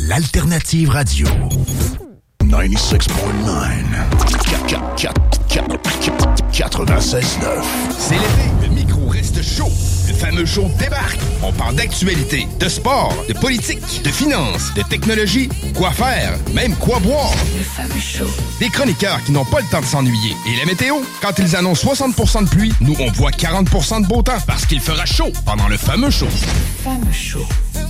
l'alternative radio. 96.9. 96.9. C'est l'été, le micro reste chaud. Le fameux show débarque. On parle d'actualité, de sport, de politique, de finances, de technologie, quoi faire, même quoi boire. Le fameux show. Des chroniqueurs qui n'ont pas le temps de s'ennuyer. Et la météo, quand ils annoncent 60% de pluie, nous on voit 40% de beau temps parce qu'il fera chaud pendant le fameux show. Le fameux show.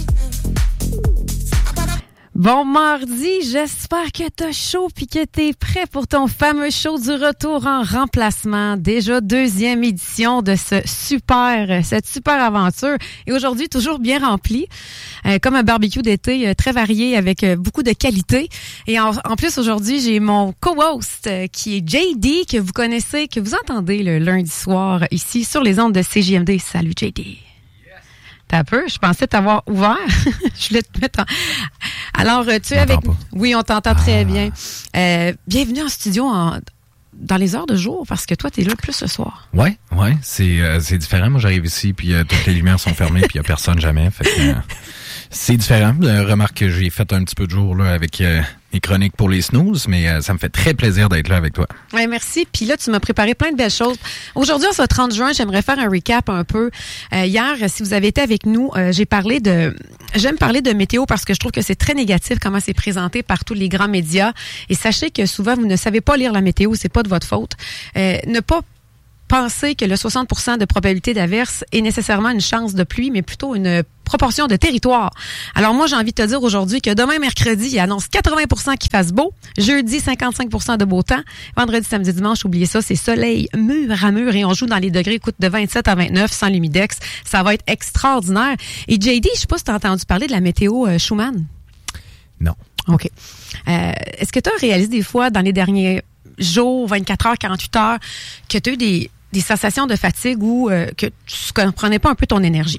Bon mardi, j'espère que t'as chaud puis que t'es prêt pour ton fameux show du retour en remplacement. Déjà deuxième édition de cette super aventure. Et aujourd'hui, toujours bien rempli, comme un barbecue d'été très varié avec beaucoup de qualité. Et en plus, aujourd'hui, j'ai mon co-host qui est JD, que vous connaissez, que vous entendez le lundi soir ici sur les ondes de CJMD. Salut JD. T'as peu, je pensais t'avoir ouvert. Je voulais te mettre en... Alors, tu es avec... Pas. Oui, on t'entend très bien. Bienvenue en studio dans les heures de jour, parce que toi, t'es là plus le soir. Ouais, c'est différent. Moi, j'arrive ici, puis toutes les lumières sont fermées, puis il n'y a personne jamais. Fait que, c'est différent. Remarque que j'ai fait un petit peu de jour là avec mes chroniques pour les snooze, mais ça me fait très plaisir d'être là avec toi. Oui, merci. Puis là, tu m'as préparé plein de belles choses. Aujourd'hui, on se 30 juin, j'aimerais faire un recap un peu. Hier, si vous avez été avec nous, j'aime parler de météo parce que je trouve que c'est très négatif comment c'est présenté par tous les grands médias. Et sachez que souvent, vous ne savez pas lire la météo, c'est pas de votre faute. Ne pas penser que le 60% de probabilité d'averse est nécessairement une chance de pluie, mais plutôt une proportion de territoire. Alors moi, j'ai envie de te dire aujourd'hui que demain, mercredi, il annonce 80% qu'il fasse beau. Jeudi, 55% de beau temps. Vendredi, samedi, dimanche, oubliez ça, c'est soleil mur à mur et on joue dans les degrés, écoute, de 27 à 29 sans l'humidex. Ça va être extraordinaire. Et JD, je sais pas si tu as entendu parler de la météo Schumann. Non. OK. Est-ce que tu as réalisé des fois dans les derniers jours, 24 heures, 48 heures, que tu as eu des sensations de fatigue ou que tu ne comprenais pas un peu ton énergie?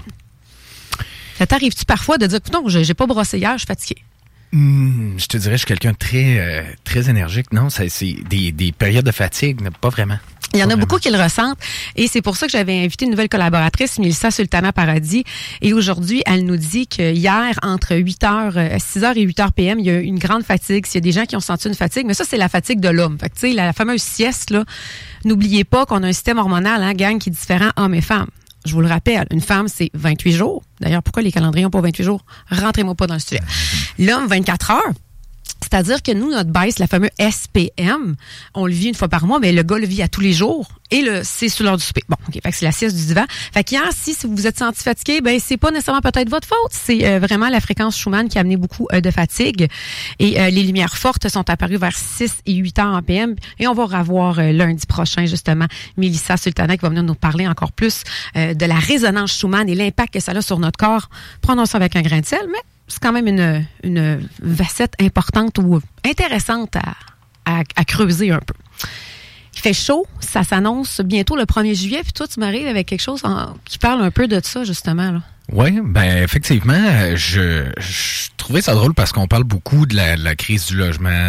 Ça t'arrive-tu parfois de dire, non, j'ai pas brossé hier, je suis fatigué? Je te dirais, je suis quelqu'un de très énergique. Non, c'est des périodes de fatigue, mais pas vraiment. Il y en a beaucoup qui le ressentent et c'est pour ça que j'avais invité une nouvelle collaboratrice, Mélissa Sultana Paradis. Et aujourd'hui, elle nous dit que hier, entre 6h et 8h PM, il y a eu une grande fatigue. S'il y a des gens qui ont senti une fatigue, mais ça, c'est la fatigue de l'homme. Fait que, tu sais, la fameuse sieste, là, n'oubliez pas qu'on a un système hormonal, hein, gang, qui est différent hommes et femmes. Je vous le rappelle, une femme, c'est 28 jours. D'ailleurs, pourquoi les calendriers n'ont pas 28 jours? Rentrez-moi pas dans le sujet. L'homme, 24 heures. C'est-à-dire que nous, notre baisse, la fameuse SPM, on le vit une fois par mois, mais le gars le vit à tous les jours. Et c'est sur l'heure du souper. Bon, OK, fait que c'est la sieste du divan. Fait qu'hier, si vous vous êtes senti fatigué, ben c'est pas nécessairement peut-être votre faute. C'est vraiment la fréquence Schumann qui a amené beaucoup de fatigue. Et les lumières fortes sont apparues vers 6 et 8 heures en PM. Et on va revoir lundi prochain, justement, Mélissa Sultana qui va venir nous parler encore plus de la résonance Schumann et l'impact que ça a sur notre corps. Prenons ça avec un grain de sel, mais c'est quand même une facette importante ou intéressante à creuser un peu. Il fait chaud, ça s'annonce bientôt le 1er juillet, puis toi, tu m'arrives avec quelque chose qui parle un peu de ça, justement, là. Oui, ben effectivement, je trouvais ça drôle parce qu'on parle beaucoup de la crise du logement,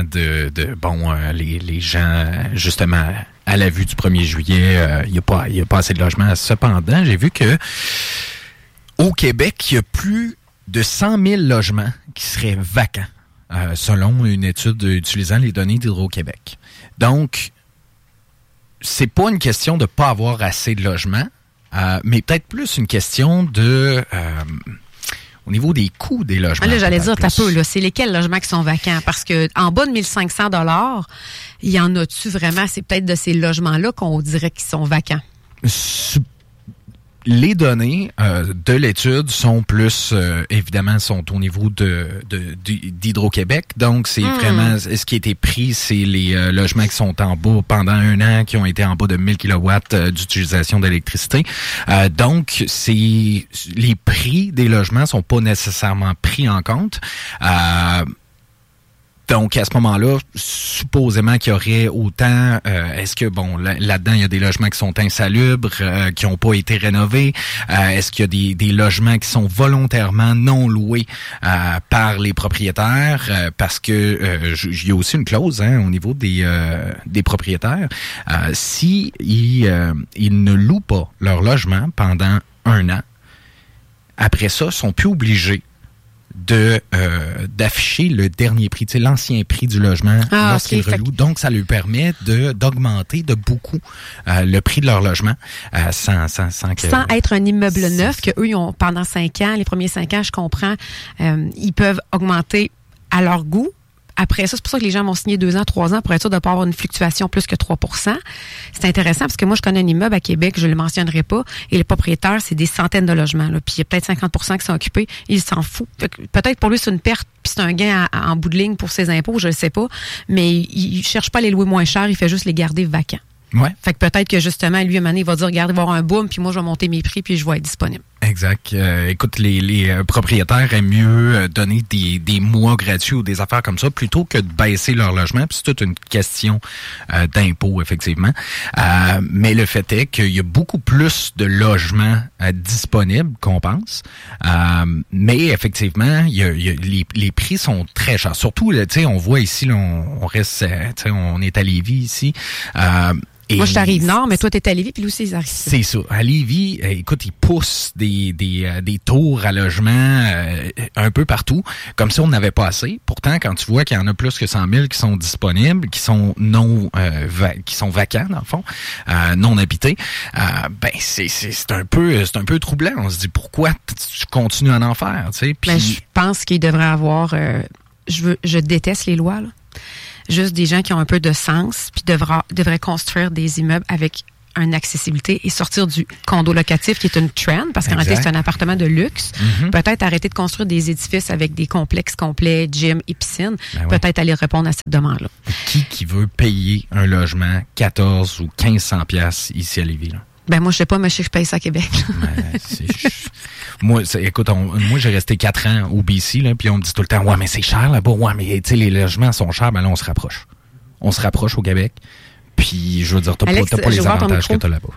les gens, justement, à la vue du 1er juillet, il y a pas assez de logements. Cependant, j'ai vu que au Québec, il y a plus de 100 000 logements qui seraient vacants, selon une étude utilisant les données d'Hydro-Québec. Donc, c'est pas une question de pas avoir assez de logements, mais peut-être plus une question de au niveau des coûts des logements. Là, j'allais dire, t'as peu, là, c'est lesquels logements qui sont vacants? Parce que en bas de 1500 $, il y en a-tu vraiment? C'est peut-être de ces logements-là qu'on dirait qu'ils sont vacants. Les données de l'étude sont plus, évidemment, sont au niveau d'Hydro-Québec. Donc, c'est vraiment, ce qui a été pris, c'est les logements qui sont en bas pendant un an, qui ont été en bas de 1000 kilowatts d'utilisation d'électricité. Donc, les prix des logements sont pas nécessairement pris en compte. Donc, à ce moment-là, supposément qu'il y aurait autant... est-ce que, là-dedans, il y a des logements qui sont insalubres, qui n'ont pas été rénovés? Est-ce qu'il y a des logements qui sont volontairement non loués par les propriétaires? Parce que il y a aussi une clause au niveau des propriétaires. Si ils ne louent pas leur logement pendant un an, après ça, ils sont plus obligés d'afficher le dernier prix, tu sais, l'ancien prix du logement lorsqu'ils relouent. Donc, ça lui permet d'augmenter de beaucoup le prix de leur logement sans être un immeuble neuf, qu'eux, ils ont pendant 5 ans, les premiers 5 ans, je comprends, ils peuvent augmenter à leur goût. Après ça, c'est pour ça que les gens vont signer 2 ans, 3 ans pour être sûr de ne pas avoir une fluctuation plus que 3 %. C'est intéressant parce que moi, je connais un immeuble à Québec, je ne le mentionnerai pas, et le propriétaire, c'est des centaines de logements. Là, puis il y a peut-être 50 % qui sont occupés. Il s'en fout. Peut-être pour lui, c'est une perte, puis c'est un gain en bout de ligne pour ses impôts, je ne sais pas. Mais il ne cherche pas à les louer moins cher, il fait juste les garder vacants. Ouais. Fait que peut-être que justement, lui, à un moment donné, il va dire, regarde, il va y avoir un boom, puis moi, je vais monter mes prix, puis je vais être disponible. Exact. Écoute, les propriétaires aiment mieux donner des mois gratuits ou des affaires comme ça plutôt que de baisser leur logement. Puis c'est toute une question d'impôt, effectivement. Mais le fait est qu'il y a beaucoup plus de logements disponibles qu'on pense. Mais effectivement, les prix sont très chers. Surtout, tu sais, on voit ici, là, on reste, tu sais, on est à Lévis ici. Moi, je t'arrive nord, mais toi, t'es à Lévis, puis lui aussi, ils arrivent. C'est ça. À Lévis, écoute, ils poussent des tours à logement un peu partout, comme si on n'avait pas assez. Pourtant, quand tu vois qu'il y en a plus que 100 000 qui sont disponibles, qui sont qui sont vacants, dans le fond, non habités, ben c'est un peu troublant. On se dit, pourquoi tu continues à en faire, tu sais? Puis ben, je pense qu'il devrait avoir... je déteste les lois, là. Juste des gens qui ont un peu de sens, puis devraient construire des immeubles avec une accessibilité et sortir du condo locatif qui est une trend, parce qu'en réalité, c'est un appartement de luxe. Mm-hmm. Peut-être arrêter de construire des édifices avec des complexes complets, gym et piscine. Ben peut-être aller répondre à cette demande-là. Qui veut payer un logement 14 ou 1500 piastres ici à Lévis, là? Ben moi, je sais pas, mais je sais que je paye ça à Québec. Moi, écoute, moi, j'ai resté 4 ans au BC, là, puis on me dit tout le temps, ouais, mais c'est cher là-bas, ouais, mais tu sais, les logements sont chers, ben là, on se rapproche. On se rapproche au Québec, puis je veux dire, t'as pas les avantages que t'as là-bas.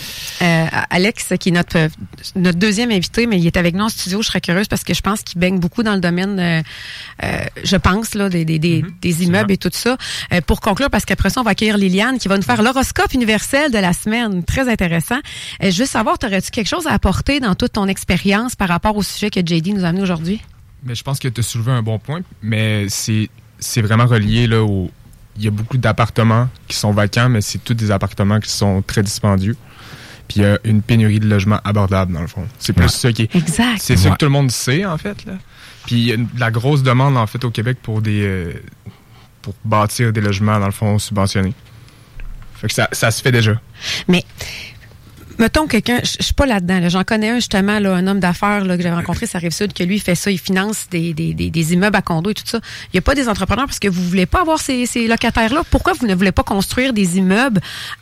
Alex, qui est notre deuxième invité, mais il est avec nous en studio. Je serais curieuse parce que je pense qu'il baigne beaucoup dans le domaine, je pense, là, des immeubles et tout ça. Pour conclure, parce qu'après ça, on va accueillir Liliane qui va nous faire l'horoscope universel de la semaine. Très intéressant. Je veux savoir, t'aurais-tu quelque chose à apporter dans toute ton expérience par rapport au sujet que JD nous a amené aujourd'hui? Mais je pense que tu as soulevé un bon point, mais c'est vraiment relié là il y a beaucoup d'appartements qui sont vacants, mais c'est tous des appartements qui sont très dispendieux. Puis il y a une pénurie de logements abordables, dans le fond. C'est plus ça qui est... Exact. C'est ça que tout le monde sait, en fait, là. Puis il y a de la grosse demande, en fait, au Québec pour bâtir des logements, dans le fond, subventionnés. Fait que ça se fait déjà. Mais... mettons quelqu'un, je suis pas là-dedans. Là. J'en connais un justement, là, un homme d'affaires là, que j'avais rencontré, ça Rive-Sud, que lui, il fait ça, il finance des immeubles à condos et tout ça. Il n'y a pas des entrepreneurs parce que vous voulez pas avoir ces locataires-là. Pourquoi vous ne voulez pas construire des immeubles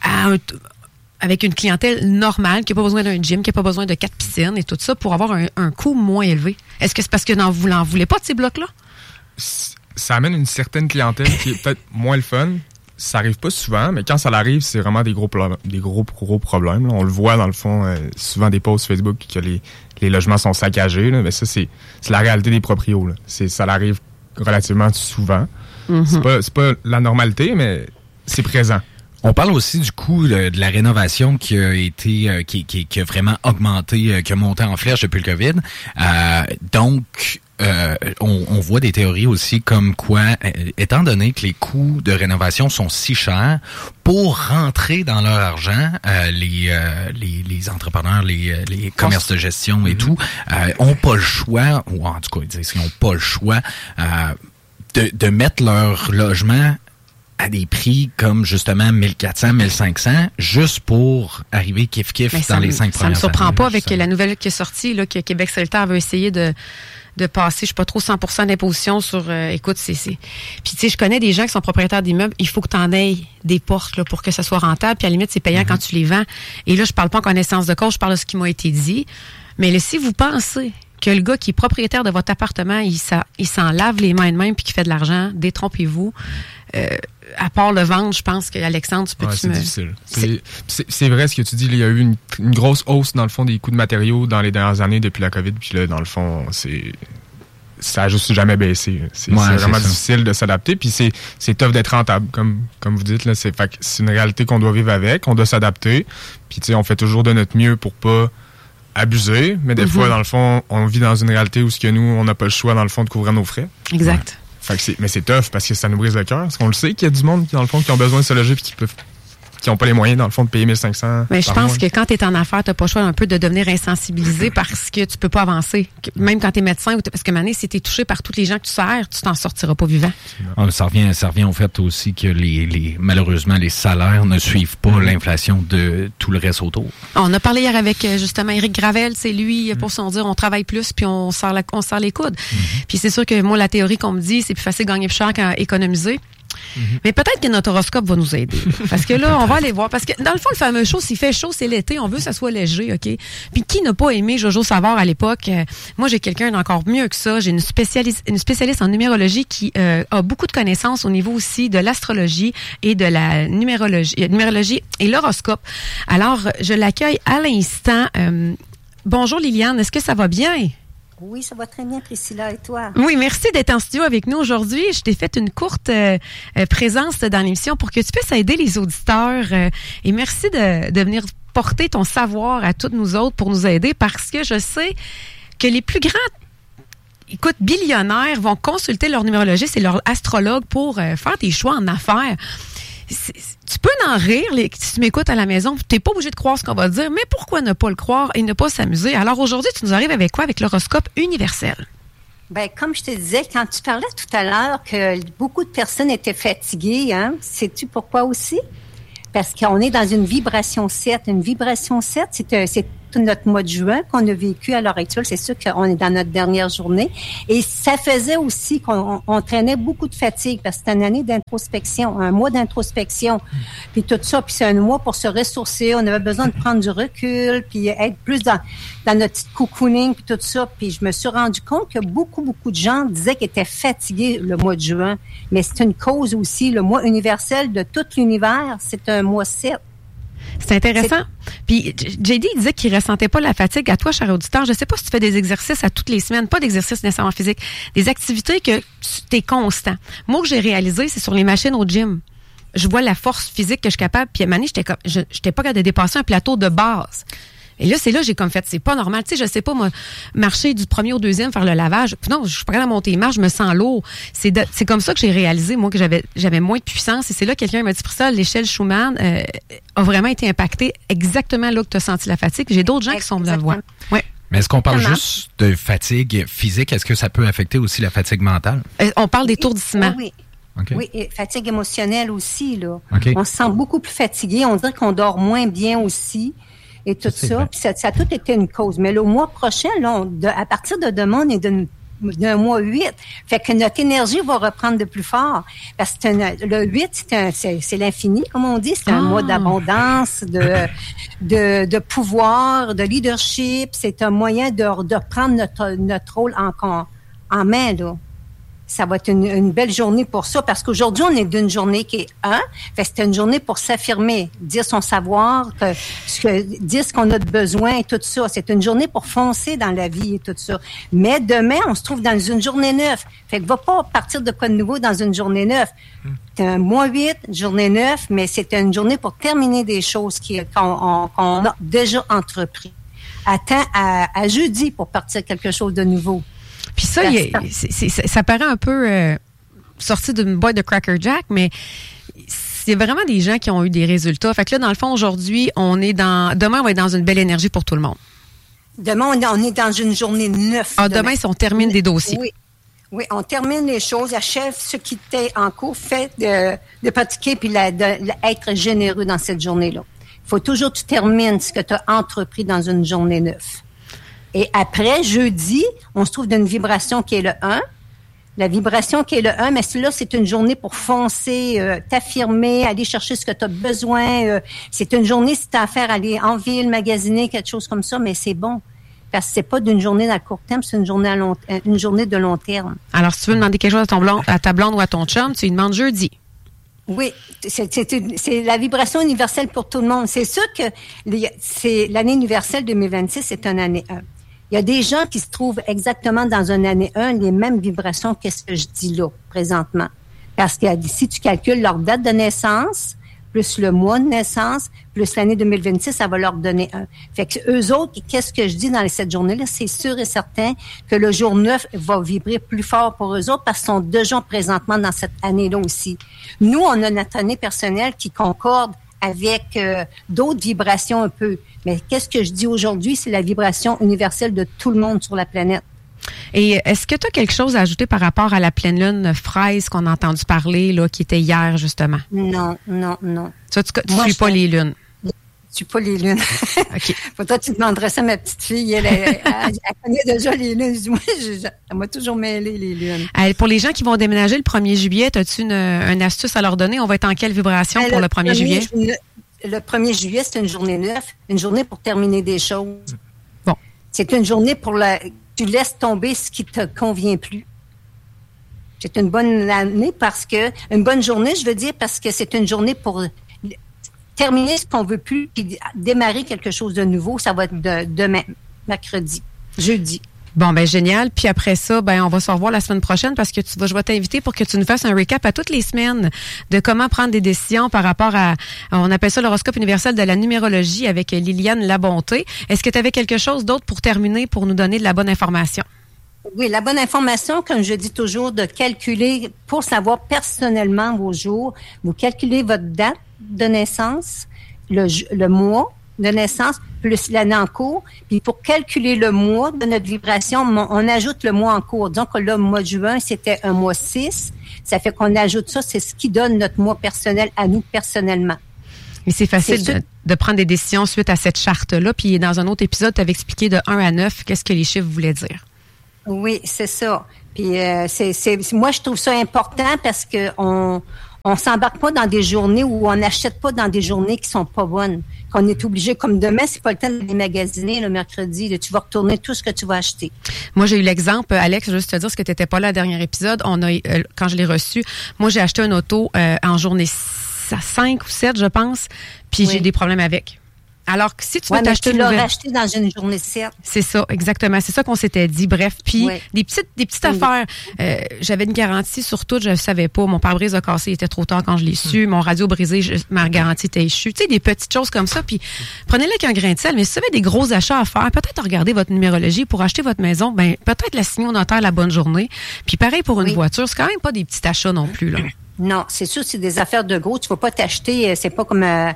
avec une clientèle normale, qui n'a pas besoin d'un gym, qui n'a pas besoin de 4 piscines et tout ça, pour avoir un coût moins élevé? Est-ce que c'est parce que vous n'en voulez pas de ces blocs-là? Ça amène une certaine clientèle qui est peut-être moins le fun. Ça arrive pas souvent, mais quand ça arrive, c'est vraiment des gros problèmes. Là. On le voit dans le fond, souvent des posts Facebook que les logements sont saccagés. Là, mais ça, c'est la réalité des proprios. Là. Ça arrive relativement souvent. Mm-hmm. C'est pas la normalité, mais c'est présent. On parle aussi du coût de la rénovation qui a été qui a vraiment augmenté, qui a monté en flèche depuis le COVID. Donc on voit des théories aussi comme quoi, étant donné que les coûts de rénovation sont si chers, pour rentrer dans leur argent, les entrepreneurs, les commerces de gestion et tout, ont pas le choix, ou en tout cas, ils disent qu'ils ont pas le choix de mettre leur logement à des prix comme justement 1400, 1500, juste pour arriver kiff-kiff dans les 5 premières années. Ça me surprend pas avec la nouvelle qui est sortie, là, que Québec solidaire veut essayer de passer, je sais pas trop, 100% d'imposition sur... écoute, c'est... Puis tu sais, je connais des gens qui sont propriétaires d'immeubles, il faut que tu en aies des portes là, pour que ça soit rentable, puis à la limite, c'est payant quand tu les vends. Et là, je parle pas en connaissance de cause, je parle de ce qui m'a été dit. Mais là, si vous pensez que le gars qui est propriétaire de votre appartement, il s'en lave les mains de même puis qu'il fait de l'argent, détrompez-vous. À part le vendre, je pense qu'Alexandre, tu peux... Ouais, c'est difficile. C'est vrai ce que tu dis. Là, il y a eu une grosse hausse, dans le fond, des coûts de matériaux dans les dernières années depuis la COVID. Puis là, dans le fond, ça a juste jamais baissé. C'est vraiment difficile de s'adapter. Puis c'est tough d'être rentable, comme vous dites. Là. C'est une réalité qu'on doit vivre avec. On doit s'adapter. Puis tu sais, on fait toujours de notre mieux pour pas abuser, mais des fois, dans le fond, on vit dans une réalité où nous, on n'a pas le choix, dans le fond, de couvrir nos frais. Exact. Fait que mais c'est tough parce que ça nous brise le cœur. Parce qu'on le sait qu'il y a du monde qui, dans le fond, qui ont besoin de se loger puis qui n'ont pas les moyens, dans le fond, de payer 1500. Mais je pense que quand tu es en affaires, tu n'as pas le choix un peu de devenir insensibilisé parce que tu peux pas avancer. Même quand tu es médecin, parce que Mané, si tu es touché par tous les gens que tu sers, tu t'en sortiras pas vivant. Ça revient au fait aussi que malheureusement, les salaires ne suivent pas l'inflation de tout le reste autour. On a parlé hier avec justement Éric Gravel, c'est lui, pour son dire, on travaille plus puis on serre les coudes. Puis c'est sûr que moi, la théorie qu'on me dit, c'est plus facile de gagner plus cher qu'économiser. Mais peut-être que notre horoscope va nous aider. Parce que là, on va aller voir. Parce que dans le fond, le fameux show, s'il fait chaud, c'est l'été. On veut que ça soit léger, OK? Puis qui n'a pas aimé Jojo Savard à l'époque? Moi, j'ai quelqu'un d'encore mieux que ça. J'ai une spécialiste en numérologie qui a beaucoup de connaissances au niveau aussi de l'astrologie et de la numérologie et l'horoscope. Alors, je l'accueille à l'instant. Bonjour Liliane, est-ce que ça va bien? Oui, ça va très bien, Priscilla, et toi? Oui, merci d'être en studio avec nous aujourd'hui. Je t'ai fait une courte présence dans l'émission pour que tu puisses aider les auditeurs. Et merci de venir porter ton savoir à toutes nous autres pour nous aider parce que je sais que les plus grands billionnaires vont consulter leur numérologiste et leur astrologue pour faire des choix en affaires. Tu peux en rire si tu m'écoutes à la maison. Tu n'es pas obligé de croire ce qu'on va te dire, mais pourquoi ne pas le croire et ne pas s'amuser? Alors aujourd'hui, tu nous arrives avec quoi? Avec l'horoscope universel. Ben, comme je te disais, quand tu parlais tout à l'heure que beaucoup de personnes étaient fatiguées, hein, sais-tu pourquoi aussi? Parce qu'on est dans une vibration 7. Une vibration 7, c'est tout notre mois de juin qu'on a vécu à l'heure actuelle. C'est sûr qu'on est dans notre dernière journée. Et ça faisait aussi qu'on traînait beaucoup de fatigue parce que c'est une année d'introspection, un mois d'introspection. Puis tout ça, puis c'est un mois pour se ressourcer. On avait besoin de prendre du recul, puis être plus dans notre petit cocooning, puis tout ça. Puis je me suis rendu compte que beaucoup de gens disaient qu'ils étaient fatigués le mois de juin. Mais c'est une cause aussi. Le mois universel de tout l'univers, c'est un mois 7. C'est intéressant. Puis JD disait qu'il ressentait pas la fatigue. À toi, cher auditeur, je sais pas si tu fais des exercices à toutes les semaines, pas d'exercices nécessairement physiques, des activités que tu es constant. Moi, que j'ai réalisé, c'est sur les machines au gym. Je vois la force physique que je suis capable. Puis à un moment donné, j'étais pas capable de dépasser un plateau de base. Et là, c'est là j'ai comme fait, c'est pas normal. Tu sais, je sais pas, moi, marcher du premier au deuxième, faire le lavage. Non, je suis pas capable de monter les marches, je me sens lourd. C'est comme ça que j'ai réalisé, moi, que j'avais moins de puissance. Et c'est là que quelqu'un m'a dit, pour ça, l'échelle Schumann a vraiment été impactée exactement là que tu as senti la fatigue. J'ai d'autres gens qui sont de la voie. Ouais. Mais est-ce qu'on parle juste de fatigue physique? Est-ce que ça peut affecter aussi la fatigue mentale? On parle d'étourdissement. Oui. Okay. Oui, et fatigue émotionnelle aussi, là. Okay. On se sent beaucoup plus fatigué. On dirait qu'on dort moins bien aussi. Et tout ça. Puis ça a tout été une cause. Mais le mois prochain, là, à partir de demain, on est d'un mois 8. Fait que notre énergie va reprendre de plus fort. Parce que le 8, c'est l'infini, comme on dit. C'est un mois d'abondance, de pouvoir, de leadership. C'est un moyen de reprendre notre rôle en main, là. Ça va être une belle journée pour ça, parce qu'aujourd'hui, on est d'une journée qui est 1. Fait que c'est une journée pour s'affirmer, dire son savoir, dire ce qu'on a de besoin et tout ça. C'est une journée pour foncer dans la vie et tout ça. Mais demain, on se trouve dans une journée 9. Fait que va pas partir de quoi de nouveau dans une journée 9. C'est un mois 8, journée 9, mais c'est une journée pour terminer des choses qu'on a déjà entrepris. Attends à jeudi pour partir quelque chose de nouveau. Puis ça, ça paraît un peu sorti d'une boîte de Cracker Jack, mais c'est vraiment des gens qui ont eu des résultats. Fait que là, dans le fond, aujourd'hui, demain, on va être dans une belle énergie pour tout le monde. Demain, on est dans une journée 9. Demain, on termine des dossiers. Oui, on termine les choses, achève ce qui était en cours, fait de pratiquer puis être généreux dans cette journée-là. Il faut toujours que tu termines ce que tu as entrepris dans une journée 9. Et après, jeudi, on se trouve d'une vibration qui est le 1. La vibration qui est le 1, mais là, c'est une journée pour foncer, t'affirmer, aller chercher ce que tu as besoin. C'est une journée, si tu as affaire à aller en ville, magasiner, quelque chose comme ça, mais c'est bon. Parce que c'est pas d'une journée à court terme, c'est une journée une journée de long terme. Alors, si tu veux demander quelque chose à ta blonde ou à ton chum, tu lui demandes jeudi. Oui, c'est la vibration universelle pour tout le monde. C'est sûr que c'est l'année universelle 2026, c'est une année 1. Il y a des gens qui se trouvent exactement dans une année 1 les mêmes vibrations que ce que je dis là, présentement. Parce que si tu calcules leur date de naissance, plus le mois de naissance, plus l'année 2026, ça va leur donner 1. Fait que eux autres, qu'est-ce que je dis dans les 7 journées-là? C'est sûr et certain que le jour 9 va vibrer plus fort pour eux autres parce qu'ils sont déjà présentement dans cette année-là aussi. Nous, on a notre année personnelle qui concorde avec d'autres vibrations un peu. Mais qu'est-ce que je dis aujourd'hui? C'est la vibration universelle de tout le monde sur la planète. Et est-ce que tu as quelque chose à ajouter par rapport à la pleine lune fraise qu'on a entendu parler, là, qui était hier, justement? Non. Ça, tu ne suis pas les lunes? Je suis pas les lunes. OK. Peut-être tu demanderais ça à ma petite fille. Elle connaît déjà les lunes. Je dis, moi, elle m'a toujours mêlé les lunes. Pour les gens qui vont déménager le 1er juillet, as-tu une astuce à leur donner? On va être en quelle vibration pour le 1er juillet? Le 1er juillet, c'est une journée neuve, une journée pour terminer des choses. Bon. C'est une journée pour tu laisses tomber ce qui te convient plus. C'est une bonne année une bonne journée, je veux dire, parce que c'est une journée pour terminer ce qu'on veut plus puis démarrer quelque chose de nouveau. Ça va être demain, mercredi, jeudi. Bon, ben génial. Puis après ça, ben on va se revoir la semaine prochaine parce que je vais t'inviter pour que tu nous fasses un recap à toutes les semaines de comment prendre des décisions par rapport on appelle ça l'horoscope universel de la numérologie avec Liliane Labonté. Est-ce que tu avais quelque chose d'autre pour terminer, pour nous donner de la bonne information? Oui, la bonne information, comme je dis toujours, de calculer, pour savoir personnellement vos jours, vous calculez votre date de naissance, le mois de naissance, plus l'année en cours. Puis pour calculer le mois de notre vibration, on ajoute le mois en cours. Disons que là, le mois de juin, c'était un mois 6. Ça fait qu'on ajoute ça. C'est ce qui donne notre mois personnel à nous personnellement. Mais c'est facile de prendre des décisions suite à cette charte-là. Puis dans un autre épisode, tu avais expliqué de 1 à 9 qu'est-ce que les chiffres voulaient dire. Oui, c'est ça. Puis moi, je trouve ça important parce que on s'embarque pas dans des journées où on n'achète pas dans des journées qui sont pas bonnes. Qu'on est obligé, comme demain, c'est pas le temps de les magasiner le mercredi. Là, tu vas retourner tout ce que tu vas acheter. Moi, j'ai eu l'exemple, Alex, juste te dire, parce que tu n'étais pas là au dernier épisode. Quand je l'ai reçu, moi, j'ai acheté une auto en journée 5 ou 7, je pense, puis j'ai des problèmes avec. Alors que si tu veux t'acheter une nouvelle... Tu l'as racheté dans une journée 7. C'est ça, exactement. C'est ça qu'on s'était dit. Bref, puis des petites affaires. J'avais une garantie sur tout, je ne savais pas. Mon pare-brise a cassé, il était trop tard quand je l'ai su. Mon radio brisé, ma garantie était échue. Tu sais, des petites choses comme ça. Puis prenez-les avec un grain de sel. Mais si vous avez des gros achats à faire, peut-être regarder votre numérologie pour acheter votre maison. Ben peut-être la signer au notaire la bonne journée. Puis pareil pour une voiture, c'est quand même pas des petits achats non plus, là. Non, c'est sûr, c'est des affaires de gros. Tu vas pas t'acheter, c'est pas comme une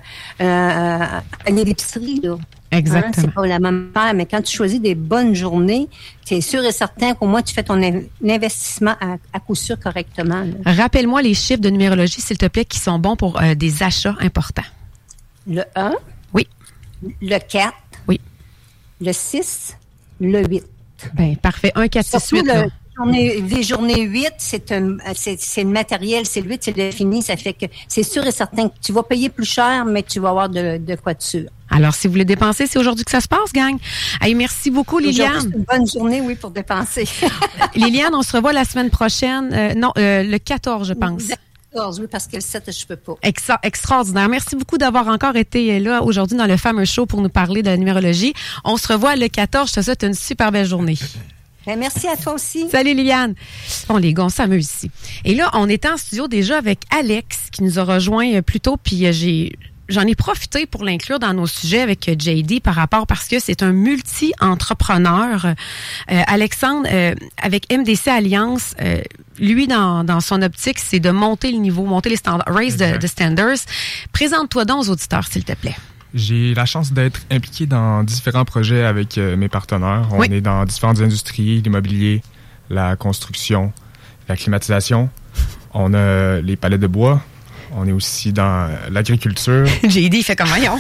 épicerie, là. Exactement. C'est pas la même affaire, mais quand tu choisis des bonnes journées, tu es sûr et certain qu'au moins tu fais ton investissement à coup sûr correctement, là. Rappelle-moi les chiffres de numérologie, s'il te plaît, qui sont bons pour des achats importants. Le 1. Oui. Le 4. Oui. Le 6. Le 8. Bien, parfait. 1, 4, 6, 8. Les journées 8, c'est le matériel, c'est le 8, c'est défini. Ça fait que c'est sûr et certain que tu vas payer plus cher, mais tu vas avoir de quoi de sûr. Alors, si vous voulez dépenser, c'est aujourd'hui que ça se passe, gang. Hey, merci beaucoup, Liliane. C'est une bonne journée, oui, pour dépenser. Liliane, on se revoit la semaine prochaine. Le 14, je pense. Le 14, oui, parce que le 7, je peux pas. Extraordinaire. Merci beaucoup d'avoir encore été là aujourd'hui dans le fameux show pour nous parler de la numérologie. On se revoit le 14. Je te souhaite une super belle journée. Ben, merci à toi aussi. Salut Liliane. Bon, les gars, on s'amuse ici. Et là, on était en studio déjà avec Alex qui nous a rejoint plus tôt, puis j'en ai profité pour l'inclure dans nos sujets avec JD parce que c'est un multi-entrepreneur. Alexandre, avec MDC Alliance, lui, dans son optique, c'est de monter le niveau, monter les standards, raise the standards. Présente-toi donc aux auditeurs, s'il te plaît. J'ai la chance d'être impliqué dans différents projets avec mes partenaires. On est dans différentes industries, l'immobilier, la construction, la climatisation. On a les palettes de bois. On est aussi dans l'agriculture. J'ai dit, il fait comme voyons.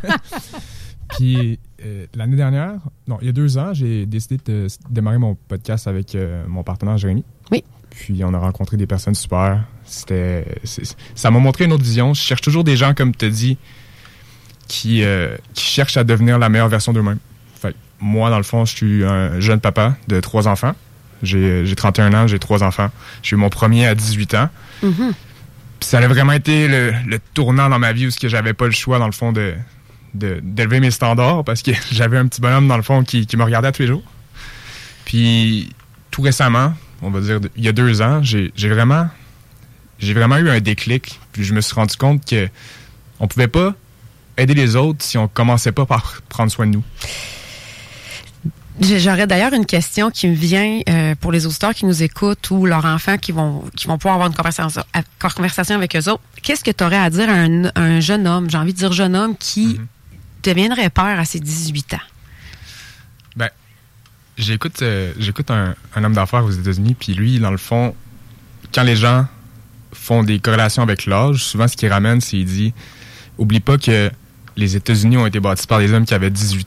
Puis l'année dernière, il y a 2 ans, j'ai décidé de démarrer mon podcast avec mon partenaire Jérémy. Oui. Puis on a rencontré des personnes super. Ça m'a montré une autre vision. Je cherche toujours des gens, comme tu as dit, qui cherchent à devenir la meilleure version d'eux-mêmes. Fait, moi, dans le fond, je suis un jeune papa de 3 enfants. J'ai 31 ans, j'ai 3 enfants. J'ai eu mon premier à 18 ans. Mm-hmm. Puis ça a vraiment été le tournant dans ma vie où j'avais pas le choix, dans le fond, d'élever mes standards parce que j'avais un petit bonhomme, dans le fond, qui me regardait tous les jours. Puis, tout récemment, on va dire, il y a 2 ans, j'ai vraiment eu un déclic. Puis je me suis rendu compte que on pouvait pas aider les autres si on commençait pas par prendre soin de nous. J'aurais d'ailleurs une question qui me vient pour les auditeurs qui nous écoutent ou leurs enfants qui vont pouvoir avoir une conversation avec eux autres. Qu'est-ce que tu aurais à dire à un jeune homme, j'ai envie de dire jeune homme, qui deviendrait père à ses 18 ans? Ben, j'écoute un homme d'affaires aux États-Unis, puis lui, dans le fond, quand les gens font des corrélations avec l'âge, souvent ce qu'il ramène, c'est qu'il dit « Oublie pas que les États-Unis ont été bâtis par des hommes qui avaient 18 ans. »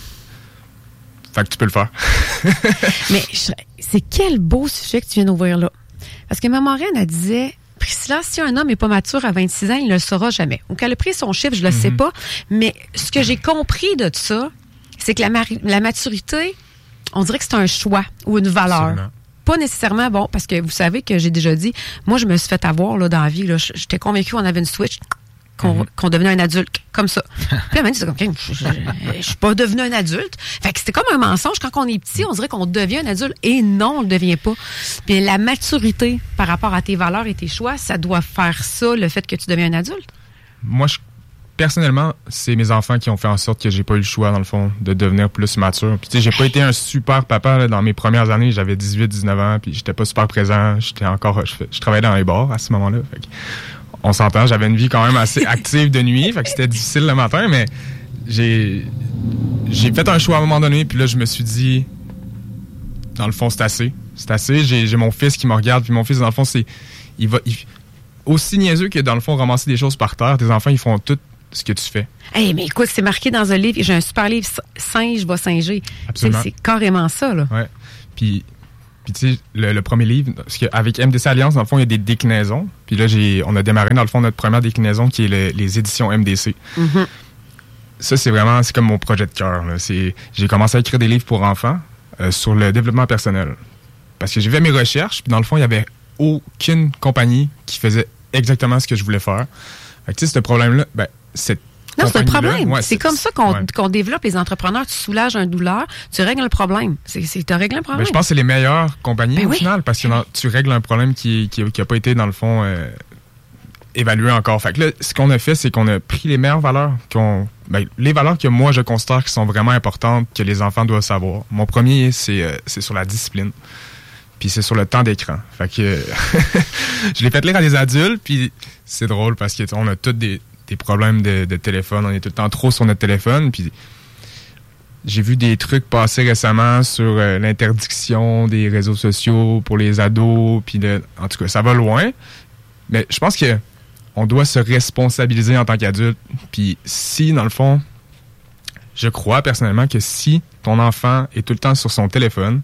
Fait que tu peux le faire. Mais c'est quel beau sujet que tu viens d'ouvrir là. Parce que ma marraine, elle disait, Priscilla, si un homme n'est pas mature à 26 ans, il ne le saura jamais. Ou qu'elle a pris son chiffre, je ne le sais pas. Mais ce que j'ai compris de ça, c'est que la maturité, on dirait que c'est un choix ou une valeur. Absolument. Pas nécessairement, bon, parce que vous savez que j'ai déjà dit, moi, je me suis fait avoir là, dans la vie. Là, j'étais convaincue qu'on avait une switch. Qu'on devenait un adulte, comme ça. Puis elle m'a dit, c'est comme, je suis pas devenu un adulte. Fait que c'était comme un mensonge. Quand on est petit, on dirait qu'on devient un adulte. Et non, on le devient pas. Puis la maturité par rapport à tes valeurs et tes choix, ça doit faire ça, le fait que tu deviens un adulte. Moi, personnellement, c'est mes enfants qui ont fait en sorte que j'ai pas eu le choix, dans le fond, de devenir plus mature. Puis tu sais, j'ai pas été un super papa là, dans mes premières années. J'avais 18-19 ans, puis j'étais pas super présent. Je travaillais dans les bars à ce moment-là. Fait que, on s'entend, j'avais une vie quand même assez active de nuit, fait que c'était difficile le matin, mais j'ai fait un choix à un moment donné, puis là, je me suis dit, dans le fond, c'est assez. C'est assez, j'ai mon fils qui me regarde, puis mon fils, dans le fond, aussi niaiseux que, dans le fond, ramasser des choses par terre, tes enfants, ils font tout ce que tu fais. Hey, mais écoute, c'est marqué dans un livre, j'ai un super livre, Singe va singer. Absolument. C'est carrément ça, là. Ouais. Puis tu sais, le premier livre, parce qu'avec MDC Alliance, dans le fond, il y a des déclinaisons. Puis là, on a démarré, dans le fond, notre première déclinaison, qui est les éditions MDC. Mm-hmm. Ça, c'est comme mon projet de cœur. J'ai commencé à écrire des livres pour enfants sur le développement personnel. Parce que j'ai fait mes recherches, puis dans le fond, il n'y avait aucune compagnie qui faisait exactement ce que je voulais faire. Fait que tu sais, ce problème-là, ben, non, c'est un problème. Ouais, c'est comme ça qu'on développe les entrepreneurs. Tu soulages un douleur, tu règles le problème. Tu as réglé un problème. Ben, je pense que c'est les meilleures compagnies au final, parce que tu règles un problème qui a pas été, dans le fond, évalué encore. Fait que là, ce qu'on a fait, c'est qu'on a pris les meilleures valeurs, les valeurs que moi, je considère qui sont vraiment importantes, que les enfants doivent savoir. Mon premier, c'est sur la discipline. Puis c'est sur le temps d'écran. Fait que je l'ai fait lire à des adultes, puis c'est drôle parce qu'on a tous des problèmes de téléphone. On est tout le temps trop sur notre téléphone. Puis j'ai vu des trucs passer récemment sur l'interdiction des réseaux sociaux pour les ados. Puis en tout cas, ça va loin. Mais je pense que on doit se responsabiliser en tant qu'adulte. Puis si, dans le fond, je crois personnellement que si ton enfant est tout le temps sur son téléphone,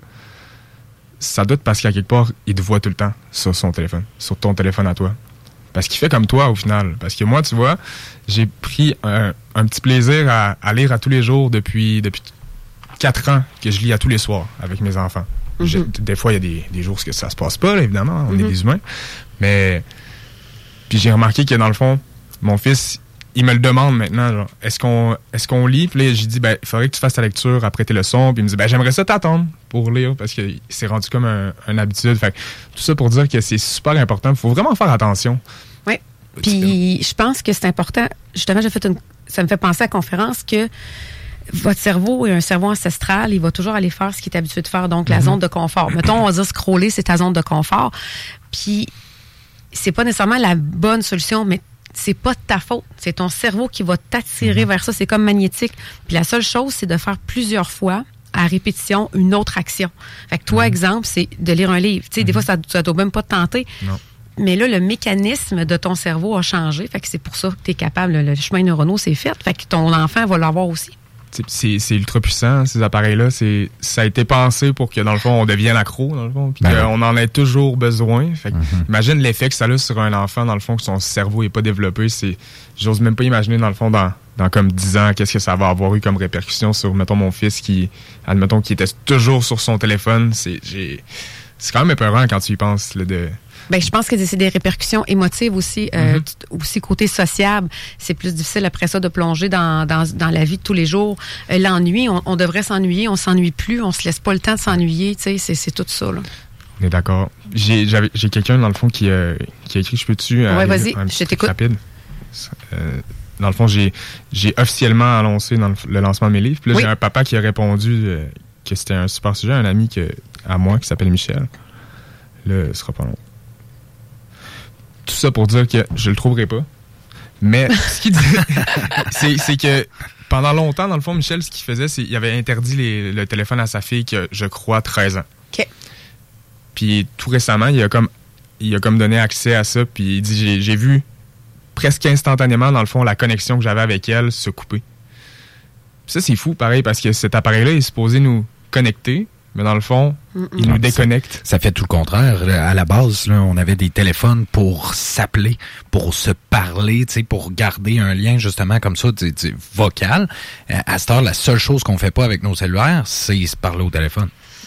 ça doit être parce qu'à quelque part, il te voit tout le temps sur son téléphone, sur ton téléphone à toi. Parce qu'il fait comme toi, au final. Parce que moi, tu vois, j'ai pris un petit plaisir à lire à tous les jours depuis 4 ans que je lis à tous les soirs avec mes enfants. Mm-hmm. Des fois, il y a des jours où ça se passe pas, là, évidemment. On est des humains. Mais puis j'ai remarqué que, dans le fond, mon fils, il me le demande maintenant, genre, est-ce qu'on lit? Puis là, j'ai dit, il faudrait que tu fasses ta lecture après tes leçons. Puis il me dit, j'aimerais ça t'attendre pour lire, parce que c'est rendu comme une habitude. Fait que, tout ça pour dire que c'est super important. Il faut vraiment faire attention. Oui. Puis je pense que c'est important. Justement, ça me fait penser à la conférence que votre cerveau est un cerveau ancestral. Il va toujours aller faire ce qu'il est habitué de faire. Donc, la zone de confort. Mettons, on va dire scroller, c'est ta zone de confort. Puis, c'est pas nécessairement la bonne solution, mais c'est pas de ta faute. C'est ton cerveau qui va t'attirer vers ça. C'est comme magnétique. Puis la seule chose, c'est de faire plusieurs fois, à répétition, une autre action. Fait que toi, exemple, c'est de lire un livre. Tu sais, des fois, ça doit même pas te tenter. Non. Mais là, le mécanisme de ton cerveau a changé. Fait que c'est pour ça que tu es capable. Le chemin neuronal, c'est fait. Fait que ton enfant va l'avoir aussi. C'est ultra puissant, ces appareils-là. Ça a été pensé pour que, dans le fond, on devienne accro, dans le fond, puis qu'on en ait toujours besoin. Fait que, imagine l'effet que ça a sur un enfant, dans le fond, que son cerveau n'est pas développé. J'ose même pas imaginer, dans le fond, dans comme 10 ans, qu'est-ce que ça va avoir eu comme répercussion sur, mettons, mon fils qui était toujours sur son téléphone. C'est quand même épeurant quand tu y penses, là, je pense que c'est des répercussions émotives aussi, aussi côté sociable. C'est plus difficile après ça de plonger dans la vie de tous les jours. L'ennui, on devrait s'ennuyer, on s'ennuie plus, on se laisse pas le temps de s'ennuyer. Tu sais, c'est tout ça, là. On est d'accord. J'ai quelqu'un, dans le fond, qui a écrit, je peux-tu... Oui, vas-y, je t'écoute. Rapide. dans le fond, j'ai officiellement annoncé dans le lancement de mes livres. Puis là, j'ai un papa qui a répondu que c'était un super sujet, un ami à moi qui s'appelle Michel. Là, ce sera pas long. Tout ça pour dire que je le trouverai pas. Mais ce qu'il dit, c'est que pendant longtemps, dans le fond, Michel, ce qu'il faisait, c'est qu'il avait interdit le téléphone à sa fille qui a, je crois, 13 ans. OK. Puis tout récemment, il a comme donné accès à ça, puis il dit, j'ai vu presque instantanément, dans le fond, la connexion que j'avais avec elle se couper. Puis ça, c'est fou, pareil, parce que cet appareil-là est supposé nous connecter, mais dans le fond, il nous déconnecte. Ça fait tout le contraire. À la base, là, on avait des téléphones pour s'appeler, pour se parler, pour garder un lien justement comme ça, vocal. À cette heure, la seule chose qu'on fait pas avec nos cellulaires, c'est se parler au téléphone.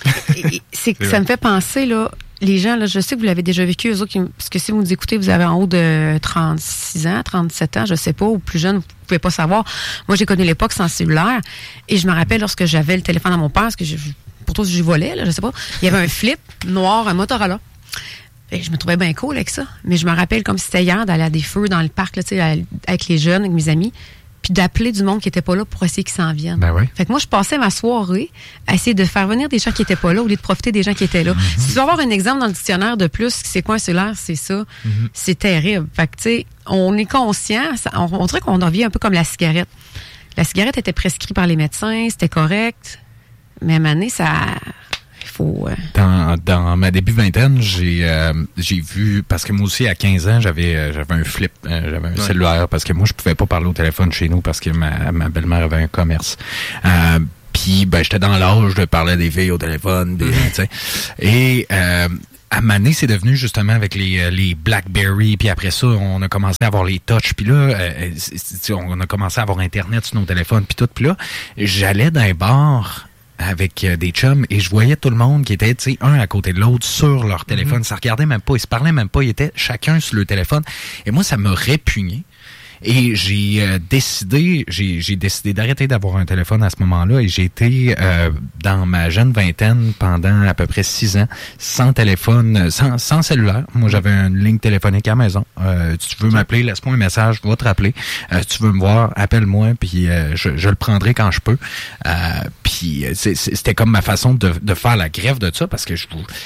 Ça me fait penser, là, les gens, là, je sais que vous l'avez déjà vécu, eux autres, parce que si vous nous écoutez, vous avez en haut de 36 ans, 37 ans, je sais pas, ou plus jeune, vous pouvez pas savoir. Moi, j'ai connu l'époque sans cellulaire, et je me rappelle lorsque j'avais le téléphone à mon père, parce que pourtant, j'y volais, là, je sais pas, il y avait un flip noir, un Motorola. Et je me trouvais bien cool avec ça, mais je me rappelle comme si c'était hier d'aller à des feux dans le parc, là, avec les jeunes, avec mes amis, puis d'appeler du monde qui était pas là pour essayer qu'ils s'en viennent. Ben oui. Fait que moi, je passais ma soirée à essayer de faire venir des gens qui étaient pas là au lieu de profiter des gens qui étaient là. Si tu veux avoir un exemple dans le dictionnaire de plus, c'est quoi un cellulaire, c'est ça. C'est terrible. Fait que, tu sais, on est conscient, on dirait qu'on en vit un peu comme la cigarette. La cigarette était prescrite par les médecins, c'était correct, mais à un moment donné, ça... Faut, Dans ma début vingtaine, j'ai vu, parce que moi aussi à 15 ans, j'avais un flip, j'avais un cellulaire, parce que moi je pouvais pas parler au téléphone chez nous parce que ma belle-mère avait un commerce. Puis j'étais dans l'âge de parler des filles au téléphone, tu sais. Et à un moment donné, c'est devenu justement avec les BlackBerry, puis après ça, on a commencé à avoir les touch, puis là, on a commencé à avoir Internet sur nos téléphones, puis tout. Puis là, j'allais dans un bar avec des chums et je voyais tout le monde qui était, tu sais, un à côté de l'autre sur leur téléphone. Ça regardait même pas, ils se parlaient même pas, ils étaient chacun sur le téléphone. Et moi, ça me répugnait. Et j'ai décidé d'arrêter d'avoir un téléphone à ce moment-là et j'ai été dans ma jeune vingtaine pendant à peu près 6 ans sans téléphone, sans cellulaire. Moi, j'avais une ligne téléphonique à la maison. Tu veux m'appeler, laisse-moi un message, je vais te rappeler. Tu veux me voir, appelle-moi, puis je le prendrai quand je peux. Puis c'était comme ma façon de faire la grève de ça parce que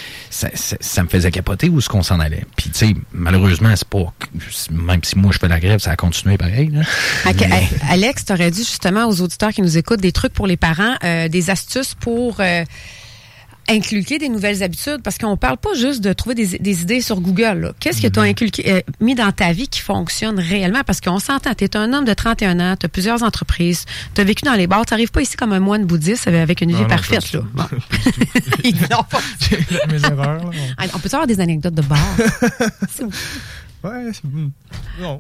ça me faisait capoter où est-ce qu'on s'en allait. Puis tu sais, malheureusement, c'est pas même si moi je fais la grève, ça a continué pareil. Là. Okay. Alex, tu aurais dit justement aux auditeurs qui nous écoutent des trucs pour les parents, des astuces pour inculquer des nouvelles habitudes, parce qu'on parle pas juste de trouver des idées sur Google. Là. Qu'est-ce que tu as inculqué, mis dans ta vie qui fonctionne réellement? Parce qu'on s'entend, tu es un homme de 31 ans, tu as plusieurs entreprises, tu as vécu dans les bars, tu n'arrives pas ici comme un moine bouddhiste avec une vie parfaite. Là. Bon. Non, pas. Mes erreurs. Là, bon. On peut avoir des anecdotes de bar? Ouais, c'est bon. Non.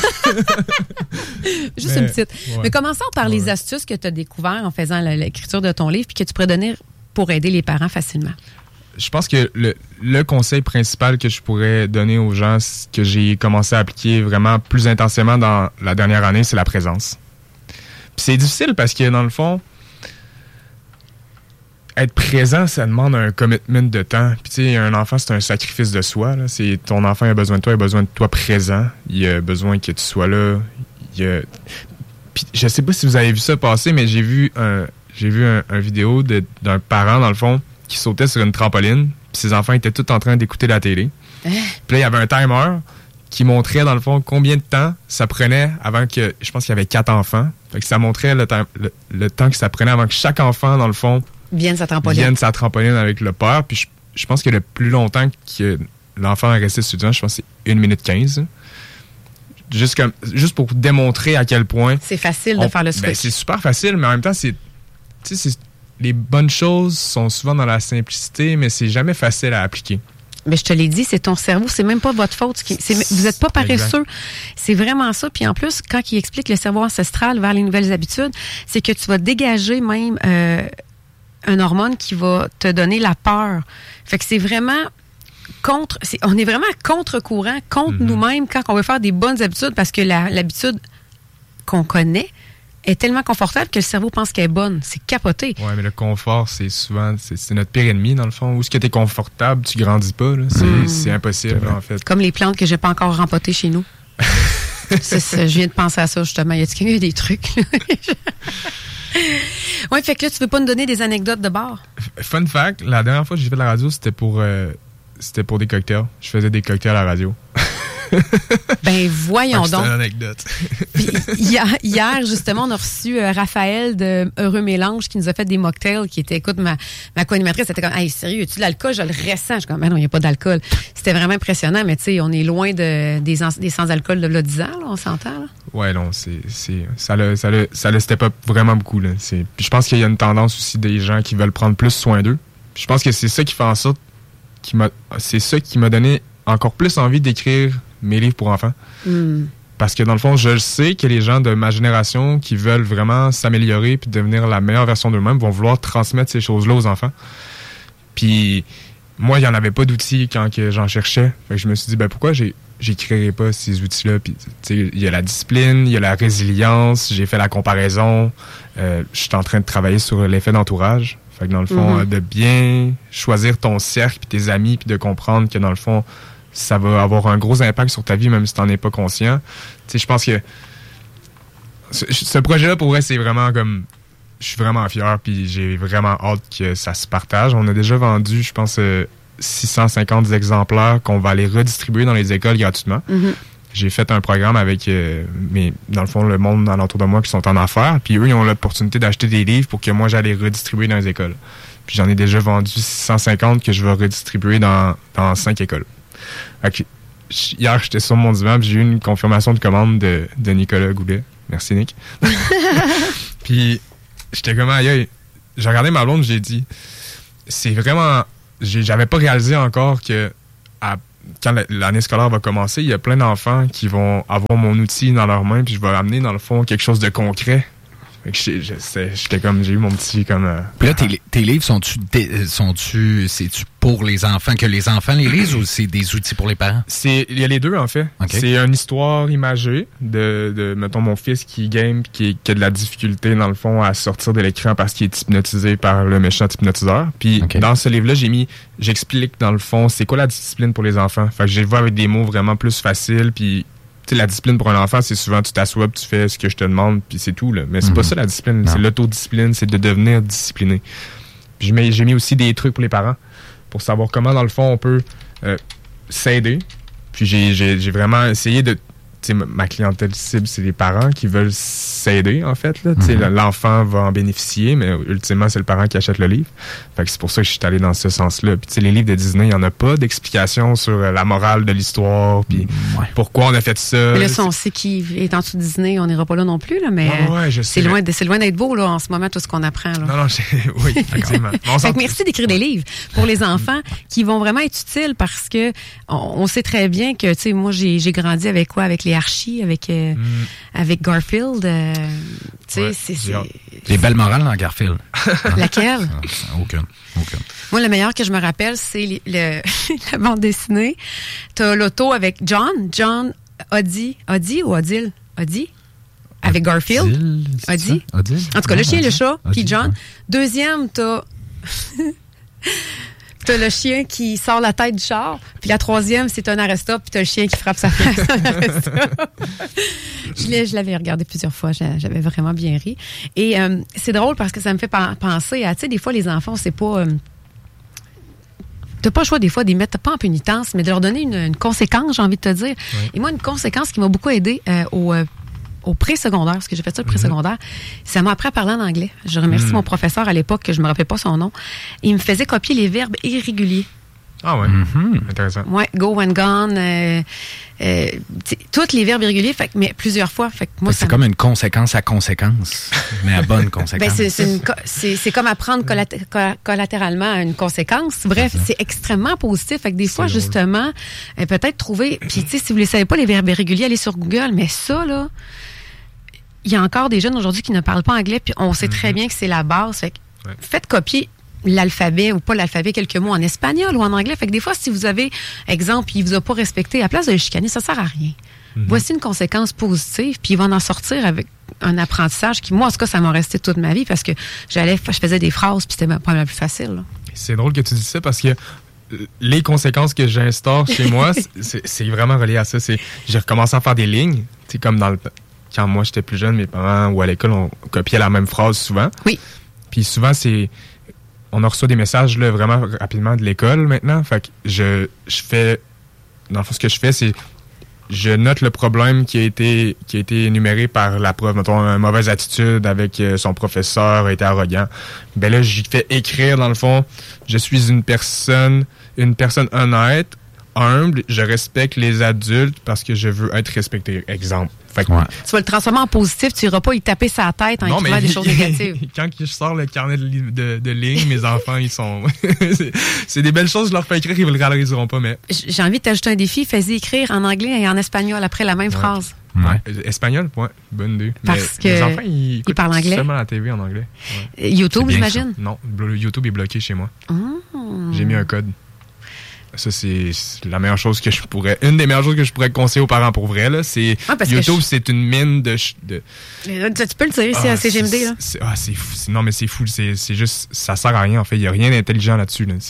Juste une petite. Ouais. Mais commençons par les astuces que tu as découvertes en faisant l'écriture de ton livre puis que tu pourrais donner pour aider les parents facilement. Je pense que le conseil principal que je pourrais donner aux gens, que j'ai commencé à appliquer vraiment plus intensément dans la dernière année, c'est la présence. Puis c'est difficile parce que, dans le fond, être présent, ça demande un commitment de temps. Puis tu sais, un enfant, c'est un sacrifice de soi. Là. C'est ton enfant a besoin de toi, il a besoin de toi présent. Il a besoin que tu sois là. Puis je sais pas si vous avez vu ça passer, mais j'ai vu un vidéo d'un parent, dans le fond, qui sautait sur une trampoline. Puis ses enfants étaient tous en train d'écouter la télé. Puis là, il y avait un timer qui montrait, dans le fond, combien de temps ça prenait avant que... Je pense qu'il y avait 4 enfants. Fait que ça montrait le temps que ça prenait avant que chaque enfant, dans le fond, vienne sa trampoline avec le père. Puis je pense que le plus longtemps que l'enfant est resté étudiant, je pense que c'est 1 minute 15. Juste pour démontrer à quel point... C'est facile de faire le switch. C'est super facile, mais en même temps, les bonnes choses sont souvent dans la simplicité, mais c'est jamais facile à appliquer. Mais je te l'ai dit, c'est ton cerveau, c'est même pas votre faute. Vous n'êtes pas paresseux. Exact. C'est vraiment ça. Puis en plus, quand il explique le cerveau ancestral vers les nouvelles habitudes, c'est que tu vas dégager même un hormone qui va te donner la peur. Fait que c'est vraiment on est vraiment à contre-courant, contre nous-mêmes quand on veut faire des bonnes habitudes parce que l'habitude qu'on connaît est tellement confortable que le cerveau pense qu'elle est bonne. C'est capoté. Oui, mais le confort, c'est souvent... C'est notre pire ennemi, dans le fond. Où est-ce que tu es confortable, tu grandis pas. Là. C'est impossible, en fait. Comme les plantes que j'ai pas encore rempotées chez nous. C'est ça, je viens de penser à ça, justement. Y a-t-il quelqu'un qui a des trucs? Oui, fait que là, tu veux pas nous donner des anecdotes de bar? Fun fact, la dernière fois que j'ai fait de la radio, c'était pour des cocktails. Je faisais des cocktails à la radio. Ben, voyons donc. C'est une anecdote. Puis, hier, justement, on a reçu Raphaël de Heureux Mélange qui nous a fait des mocktails qui étaient, écoute, ma co-animatrice était comme, hey, sérieux, as-tu de l'alcool? Je le ressens. Je suis comme, ben non, il n'y a pas d'alcool. C'était vraiment impressionnant, mais tu sais, on est loin des sans-alcool de là 10 ans, là, on s'entend, là. Ouais, non, ça le step up vraiment beaucoup, là. Puis je pense qu'il y a une tendance aussi des gens qui veulent prendre plus soin d'eux. Puis je pense que c'est ça qui fait en sorte c'est ça qui m'a donné encore plus envie d'écrire mes livres pour enfants. Parce que dans le fond, je sais que les gens de ma génération qui veulent vraiment s'améliorer puis devenir la meilleure version d'eux-mêmes vont vouloir transmettre ces choses-là aux enfants. Puis moi, il n'y en avait pas d'outils quand que j'en cherchais. Fait que je me suis dit, ben pourquoi j'écrirais pas ces outils-là? Puis il y a la discipline, il y a la résilience, j'ai fait la comparaison. Je suis en train de travailler sur l'effet d'entourage. Fait que dans le fond, de bien choisir ton cercle puis tes amis puis de comprendre que dans le fond, ça va avoir un gros impact sur ta vie, même si tu n'en es pas conscient. Tu sais, je pense que ce projet-là, pour vrai, c'est vraiment comme... Je suis vraiment fier, puis j'ai vraiment hâte que ça se partage. On a déjà vendu, je pense, 650 exemplaires qu'on va aller redistribuer dans les écoles gratuitement. J'ai fait un programme avec, dans le fond, le monde alentour de moi qui sont en affaires, puis eux, ils ont l'opportunité d'acheter des livres pour que moi, j'aille les redistribuer dans les écoles. Puis j'en ai déjà vendu 650 que je vais redistribuer dans 5 écoles. Okay. Hier, j'étais sur mon divan, j'ai eu une confirmation de commande de Nicolas Goulet. Merci, Nick. Puis, j'étais comme, aïe, j'ai regardé ma blonde, j'ai dit, c'est vraiment... J'avais pas réalisé encore que quand l'année scolaire va commencer, il y a plein d'enfants qui vont avoir mon outil dans leurs mains, puis je vais amener, dans le fond, quelque chose de concret. J'étais comme, j'ai eu mon petit comme... Puis là, tes livres, c'est-tu pour les enfants, que les enfants les lisent, ou c'est des outils pour les parents? Il y a les deux, en fait. Okay. C'est une histoire imagée de mettons, mon fils qui game qui a de la difficulté, dans le fond, à sortir de l'écran parce qu'il est hypnotisé par le méchant hypnotiseur. Puis dans ce livre-là, j'explique, dans le fond, c'est quoi la discipline pour les enfants. Fait que je les vois avec des mots vraiment plus faciles, puis... Tu sais, la discipline pour un enfant, c'est souvent tu t'assois, tu fais ce que je te demande, puis c'est tout, là. Mais c'est pas ça la discipline, c'est l'autodiscipline, c'est de devenir discipliné. Puis j'ai mis aussi des trucs pour les parents, pour savoir comment, dans le fond, on peut s'aider. Puis j'ai vraiment essayé de... Tu sais, ma clientèle cible, c'est les parents qui veulent s'aider, en fait, là. Tu sais, l'enfant va en bénéficier, mais ultimement, c'est le parent qui achète le livre. Fait que c'est pour ça que je suis allé dans ce sens-là. Puis tu sais, les livres de Disney, il n'y en a pas d'explication sur la morale de l'histoire, puis pourquoi on a fait ça. Mais là, si on sait qui est en dessous de Disney, on n'ira pas là non plus, là, mais c'est loin d'être beau, là, en ce moment, tout ce qu'on apprend, là. Non, oui, effectivement. Fait que merci d'écrire des livres pour les enfants qui vont vraiment être utiles parce que on sait très bien que, tu sais, moi, j'ai grandi avec quoi? Avec les Archie, avec Garfield. Tu sais, c'est... Les belles morales dans Garfield. Laquelle? Aucune. Moi, le meilleur que je me rappelle, c'est la bande dessinée. T'as l'auto avec John Odie ou Odile? Odie? Avec Garfield. Odile. En tout cas, le chien et le chat, puis John. Deuxième, t'as le chien qui sort la tête du char. Puis la troisième, c'est un arrest-stop. Puis t'as le chien qui frappe sa face. Je l'avais regardé plusieurs fois. J'avais vraiment bien ri. Et c'est drôle parce que ça me fait penser à, tu sais, des fois, les enfants, c'est pas... t'as pas le choix des fois de les mettre, pas en pénitence, mais de leur donner une conséquence, j'ai envie de te dire. Oui. Et moi, une conséquence qui m'a beaucoup aidé au pré-secondaire, parce que j'ai fait ça le pré-secondaire, ça m'a appris à parler en anglais. Je remercie mon professeur à l'époque, que je me rappelle pas son nom. Il me faisait copier les verbes irréguliers. Ah ouais, intéressant. Ouais, go and gone, tous les verbes irréguliers, mais plusieurs fois. Fait que moi, c'est comme une conséquence à conséquence, mais à bonne conséquence. C'est comme apprendre collatéralement à une conséquence. Bref, c'est extrêmement positif. Fait que des fois, justement, peut-être trouver... Puis, tu sais, si vous ne savez pas les verbes irréguliers, allez sur Google, mais ça, là... Il y a encore des jeunes aujourd'hui qui ne parlent pas anglais, puis on sait très bien que c'est la base. Fait que faites copier l'alphabet ou pas l'alphabet, quelques mots en espagnol ou en anglais. Fait que des fois, si vous avez, exemple, il vous a pas respecté, à la place de le chicaner, ça sert à rien. Voici une conséquence positive, puis il va en sortir avec un apprentissage qui, moi, en tout cas, ça m'a resté toute ma vie parce que je faisais des phrases, puis c'était pas la plus facile, là. C'est drôle que tu dis ça parce que les conséquences que j'instaure chez moi, c'est vraiment relié à ça. J'ai recommencé à faire des lignes. C'est comme quand moi j'étais plus jeune, mes parents ou à l'école, on copiait la même phrase souvent. Oui. Puis souvent, on en reçoit des messages là, vraiment rapidement de l'école maintenant. Fait que je fais... Dans le fond, ce que je fais, c'est je note le problème qui a été énuméré par la prof. Mettons, une mauvaise attitude avec son professeur, a été arrogant. Ben là, j'y fais écrire, dans le fond, je suis une personne honnête, humble, je respecte les adultes parce que je veux être respecté. Exemple. Fait que, tu vas le transformer en positif, tu iras pas y taper sa tête en écrivant des choses négatives. Quand je sors le carnet de lignes, mes enfants, ils sont... c'est des belles choses, je leur fais écrire, ils ne le réaliseront pas, mais... J'ai envie de t'ajouter un défi, fais-y écrire en anglais et en espagnol après la même phrase. Ouais. Espagnol, ouais, bonne idée. Parce que mes enfants, ils parlent anglais. Seulement la TV en anglais. Ouais. YouTube, j'imagine? Non, YouTube est bloqué chez moi. J'ai mis un code. Ça, c'est la meilleure chose que une des meilleures choses que je pourrais conseiller aux parents pour vrai, là. C'est YouTube, c'est une mine de... Tu peux le dire ici à CGMD, là. C'est fou. Non, mais c'est fou. C'est juste, ça sert à rien, en fait. Il n'y a rien d'intelligent là-dessus, là.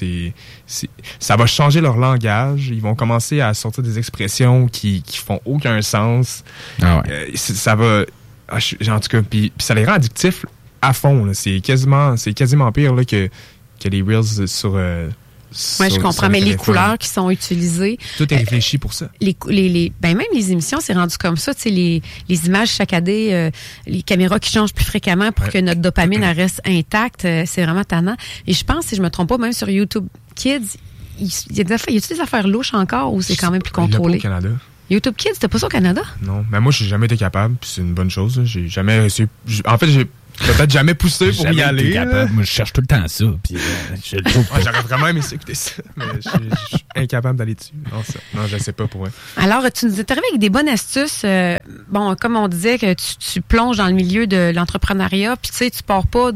Ça va changer leur langage. Ils vont commencer à sortir des expressions qui font aucun sens. Ah ouais. Ça va... en tout cas, puis ça les rend addictifs à fond, là. C'est quasiment pire, là, que les Reels sur... Oui, je comprends, mais les couleurs qui sont utilisées... Tout est réfléchi pour ça. Même les émissions, c'est rendu comme ça. Tu sais, les images saccadées, les caméras qui changent plus fréquemment pour que notre dopamine reste intacte, c'est vraiment tannant. Et je pense, si je me trompe pas, même sur YouTube Kids, y a-t-il des affaires louches encore ou c'est quand même plus contrôlé? Il y a pas au Canada. YouTube Kids, c'était pas ça au Canada? Non, mais moi, j'ai jamais été capable, puis c'est une bonne chose. J'ai jamais réussi... En fait, j'ai peut-être jamais poussé pour y aller. Moi, je cherche tout le temps ça. Puis, je le trouve pas. J'aurais vraiment aimé écouter ça, mais je suis incapable d'aller dessus. Non, je sais pas pour eux. Alors, tu nous es arrivé avec des bonnes astuces. Bon, comme on disait, que tu plonges dans le milieu de l'entrepreneuriat, puis tu sais, tu pars pas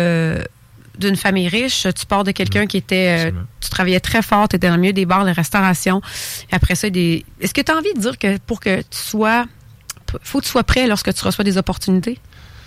d'une famille riche, tu pars de quelqu'un qui était... tu travaillais très fort, tu étais dans le milieu des bars, de restauration. Et après ça, est-ce que tu as envie de dire que pour que tu sois... faut que tu sois prêt lorsque tu reçois des opportunités?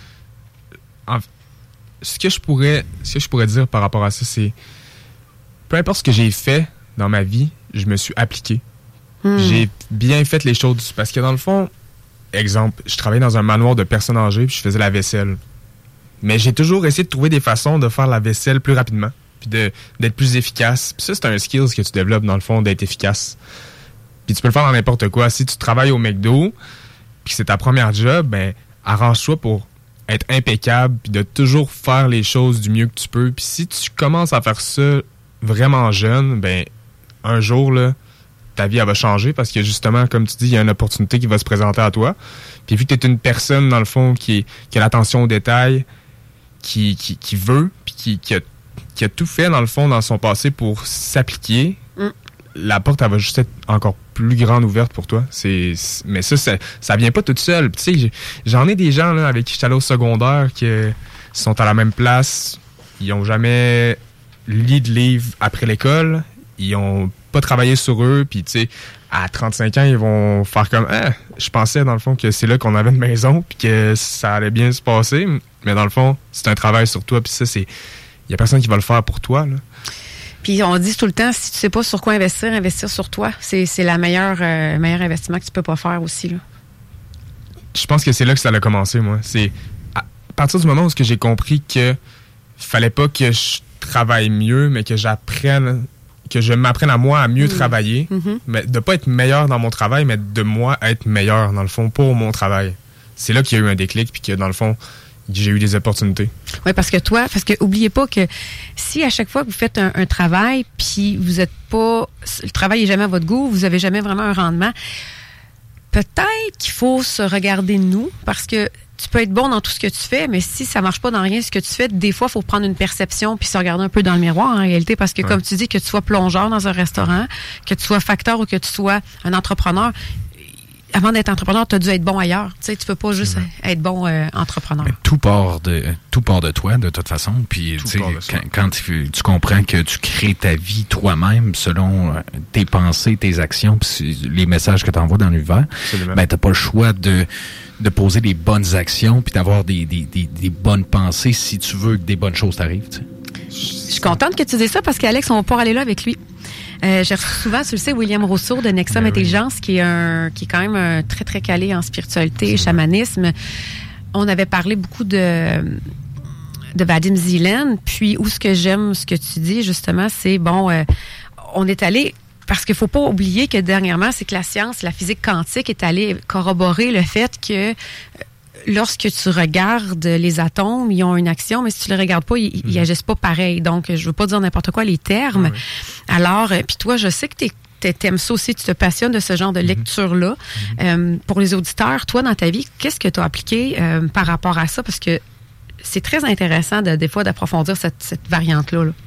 Ce que je pourrais dire par rapport à ça, c'est peu importe ce que j'ai fait dans ma vie, je me suis appliqué. J'ai bien fait les choses. Parce que dans le fond, exemple, je travaillais dans un manoir de personnes âgées puis je faisais la vaisselle. Mais j'ai toujours essayé de trouver des façons de faire la vaisselle plus rapidement puis d'être plus efficace. Puis ça, c'est un skill que tu développes dans le fond, d'être efficace. Puis tu peux le faire dans n'importe quoi. Si tu travailles au McDo puis que c'est ta première job, ben arrange-toi pour être impeccable puis de toujours faire les choses du mieux que tu peux. Puis si tu commences à faire ça vraiment jeune, ben un jour, là, ta vie, elle va changer parce que justement, comme tu dis, il y a une opportunité qui va se présenter à toi. Puis vu que tu es une personne, dans le fond, qui a l'attention aux détails, qui veut, puis qui a tout fait, dans le fond, dans son passé pour s'appliquer, la porte, elle va juste être encore plus grande ouverte pour toi. Mais ça vient pas toute seule. Tu sais, j'en ai des gens là, avec qui je suis allé au secondaire qui sont à la même place. Ils ont jamais lu de livre après l'école. Ils ont pas travaillé sur eux. Puis, tu sais, à 35 ans, ils vont faire comme... je pensais, dans le fond, que c'est là qu'on avait une maison puis que ça allait bien se passer. Mais dans le fond, c'est un travail sur toi. Puis ça, il y a personne qui va le faire pour toi, là. Puis on dit tout le temps, si tu sais pas sur quoi investir sur toi. C'est le meilleur investissement que tu peux pas faire aussi, là. Je pense que c'est là que ça a commencé, moi. C'est à partir du moment où j'ai compris que fallait pas que je travaille mieux, mais que je m'apprenne à moi à mieux travailler. Mais de pas être meilleur dans mon travail, mais de moi être meilleur, dans le fond, pour mon travail. C'est là qu'il y a eu un déclic, puis que, dans le fond, j'ai eu des opportunités. Oui, parce que oubliez pas que si à chaque fois que vous faites un travail, puis vous êtes pas, le travail est jamais à votre goût, vous avez jamais vraiment un rendement, peut-être qu'il faut se regarder nous, parce que tu peux être bon dans tout ce que tu fais, mais si ça marche pas dans rien ce que tu fais, des fois, il faut prendre une perception puis se regarder un peu dans le miroir en réalité, parce que comme tu dis, que tu sois plongeur dans un restaurant, que tu sois facteur ou que tu sois un entrepreneur, avant d'être entrepreneur, tu as dû être bon ailleurs. Tu sais, tu peux pas juste être bon entrepreneur. Mais tout part de toi, de toute façon. Puis, tu sais, quand tu comprends que tu crées ta vie toi-même selon tes pensées, tes actions, puis les messages que tu envoies dans l'univers, ben, t'as pas le choix de poser des bonnes actions puis d'avoir des bonnes pensées si tu veux que des bonnes choses t'arrivent. Tu sais. Je suis contente que tu dises ça parce qu'Alex, on va pouvoir aller là avec lui. J'ai reçu souvent, tu le sais, William Rousseau de Nexum Intelligence, qui est quand même très, très calé en spiritualité et chamanisme. On avait parlé beaucoup de Vadim Zeland. Puis, où ce que j'aime, ce que tu dis, justement, c'est, on est allé... Parce qu'il faut pas oublier que dernièrement, c'est que la science, la physique quantique est allée corroborer le fait que lorsque tu regardes les atomes, ils ont une action, mais si tu les regardes pas, ils agissent pas pareil. Donc, je veux pas dire n'importe quoi les termes. Alors, puis toi, je sais que t'aimes ça aussi, tu te passionnes de ce genre de lecture-là. Pour les auditeurs, toi, dans ta vie, qu'est-ce que tu as appliqué par rapport à ça? Parce que c'est très intéressant, des fois, d'approfondir cette variante-là. Là.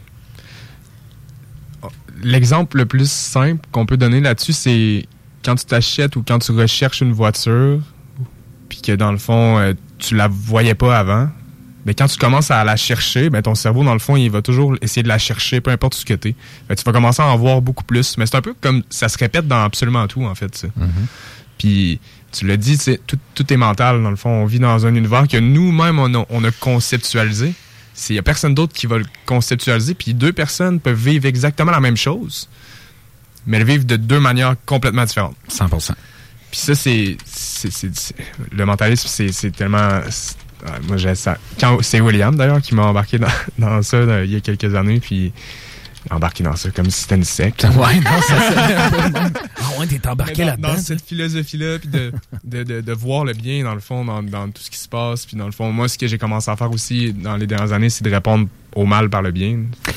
L'exemple le plus simple qu'on peut donner là-dessus, c'est quand tu t'achètes ou quand tu recherches une voiture, puis que dans le fond, tu la voyais pas avant, mais quand tu commences à la chercher, ton cerveau, dans le fond, il va toujours essayer de la chercher, peu importe ce que t'es. Tu vas commencer à en voir beaucoup plus. Mais c'est un peu comme ça se répète dans absolument tout, en fait. Puis, tu l'as dit, tout est mental, dans le fond. On vit dans un univers que nous-mêmes, on a conceptualisé. Il n'y a personne d'autre qui va le conceptualiser, puis deux personnes peuvent vivre exactement la même chose, mais elles vivent de deux manières complètement différentes. 100%. Puis ça, c'est le mentalisme, c'est tellement... moi, j'ai ça. C'est William, d'ailleurs, qui m'a embarqué dans ça il y a quelques années, puis embarqué dans ça comme si c'était une secte. Ouais, non, ça t'es embarqué là-dedans. Dans cette philosophie-là, puis de voir le bien, dans le fond, dans tout ce qui se passe. Puis dans le fond, moi, ce que j'ai commencé à faire aussi dans les dernières années, c'est de répondre au mal par le bien.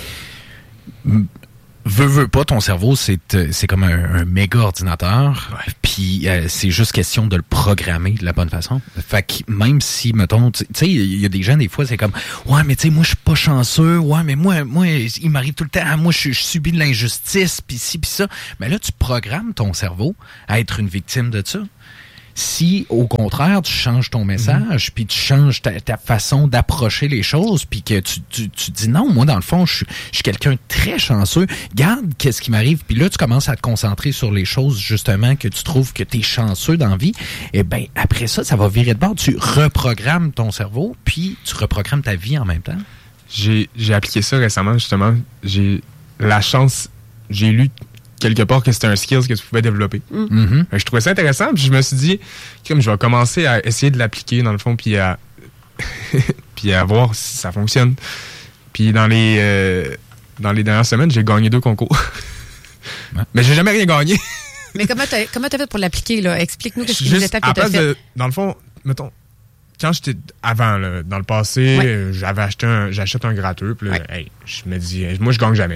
Veux pas, ton cerveau, c'est comme un méga ordinateur. Ouais. Puis c'est juste question de le programmer de la bonne façon. Fait que même si, mettons, tu sais, il y a des gens, des fois, c'est comme, ouais, mais tu sais, moi, je suis pas chanceux. Ouais, mais moi, il m'arrive tout le temps. Moi, je subis de l'injustice, puis ci, puis ça. Mais là, tu programmes ton cerveau à être une victime de ça. Si, au contraire, tu changes ton message, puis tu changes ta façon d'approcher les choses, puis que tu dis non, moi, dans le fond, je suis quelqu'un de très chanceux, garde qu'est-ce qui m'arrive, puis là, tu commences à te concentrer sur les choses, justement, que tu trouves que tu es chanceux dans la vie, et bien, après ça va virer de bord. Tu reprogrammes ton cerveau, puis tu reprogrammes ta vie en même temps. J'ai appliqué ça récemment, justement. J'ai la chance, j'ai lu quelque part que c'était un skill que tu pouvais développer. Je trouvais ça intéressant, puis je me suis dit, comme je vais commencer à essayer de l'appliquer dans le fond, puis à voir si ça fonctionne. Puis dans les dernières semaines, j'ai gagné 2 concours. Mais j'ai jamais rien gagné. Mais comment t'as fait pour l'appliquer, là? Explique-nous les étapes que t'as fait. Dans le fond, mettons, quand j'étais avant, là, dans le passé, j'achète un gratteux, puis là, je me dis, moi, je gagne jamais.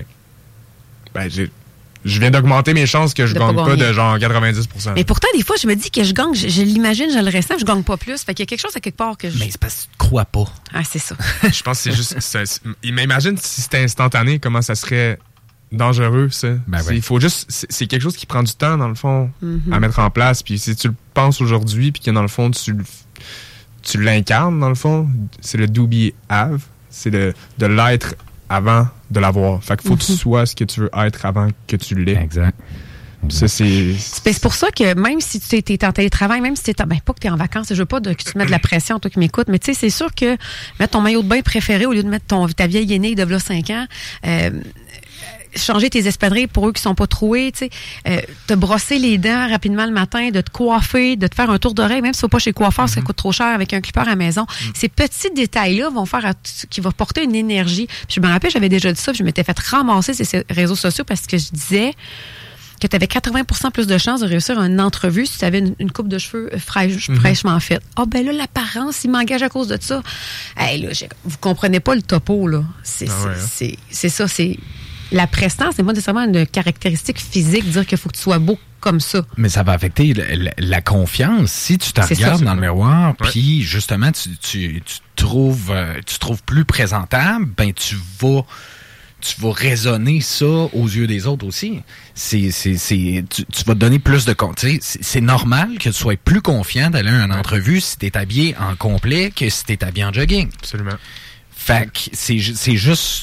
Je viens d'augmenter mes chances que je gagne pas de genre 90%. Mais pourtant, des fois, je me dis que je gagne, je l'imagine, je le ressens, je gagne pas plus. Fait qu'il y a quelque chose à quelque part que je... Mais c'est parce que tu te crois pas. Ah, c'est ça. Je pense que c'est juste... Mais imagine si c'était instantané, comment ça serait dangereux, ça. Il faut juste... C'est quelque chose qui prend du temps, dans le fond, à mettre en place. Puis si tu le penses aujourd'hui, puis que dans le fond, tu l'incarnes, dans le fond, c'est le do be have. C'est de l'être avant de l'avoir. Fait qu'il faut que tu sois ce que tu veux être avant que tu l'aies. Exact. Ça, c'est pour ça que même si tu es en télétravail, même si tu es pas que tu es en vacances, je veux pas que tu te mettes de la pression, toi qui m'écoutes, mais tu sais, c'est sûr que mettre ton maillot de bain préféré au lieu de mettre ta vieille aînée de là 5 ans, changer tes espadrilles pour eux qui sont pas troués, tu sais, te brosser les dents rapidement le matin, de te coiffer, de te faire un tour d'oreille, même si tu vas pas chez le coiffeur, ça coûte trop cher avec un clipper à la maison. Ces petits détails-là vont faire qui vont porter une énergie. Puis je me rappelle, j'avais déjà dit ça, puis je m'étais fait ramasser ces réseaux sociaux parce que je disais que tu avais 80% plus de chances de réussir une entrevue si tu avais une coupe de cheveux fraîchement faite. Ah, ben là, l'apparence, il m'engage à cause de ça. Hey, là, vous comprenez pas le topo, là. C'est ça, c'est... La prestance, c'est pas nécessairement une caractéristique physique, dire qu'il faut que tu sois beau comme ça. Mais ça va affecter la confiance. Si tu te regardes dans le miroir, puis justement, tu te trouves plus présentable, ben tu vas raisonner ça aux yeux des autres aussi. Tu vas te donner plus de confiance. C'est normal que tu sois plus confiant d'aller à une entrevue si t'es habillé en complet que si t'es habillé en jogging. Absolument. Fait que c'est juste...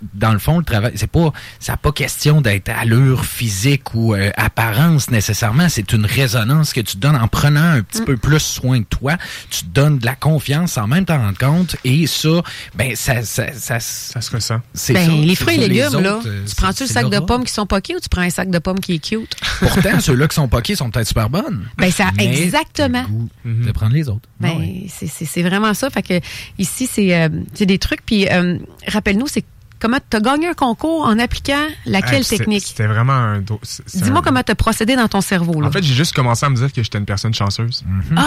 dans le fond, le travail, ça n'a pas question d'être allure physique ou apparence nécessairement. C'est une résonance que tu donnes en prenant un petit peu plus soin de toi. Tu te donnes de la confiance sans même t'en rendre compte. Et ça, ben, ça se ressent. C'est ben, ça. les fruits et légumes, autres, là. Tu prends-tu le sac de pommes qui sont poqués ou tu prends un sac de pommes qui est cute? Pourtant, ceux-là qui sont poqués sont peut-être super bonnes. Ben, ça, mais exactement. Le goût de prendre les autres. Ben, ouais. c'est vraiment ça. Fait que ici, c'est des trucs. Puis, rappelle-nous, c'est comment tu as gagné un concours en appliquant laquelle technique? C'était vraiment Dis-moi comment tu as procédé dans ton cerveau. Là. En fait, j'ai juste commencé à me dire que j'étais une personne chanceuse.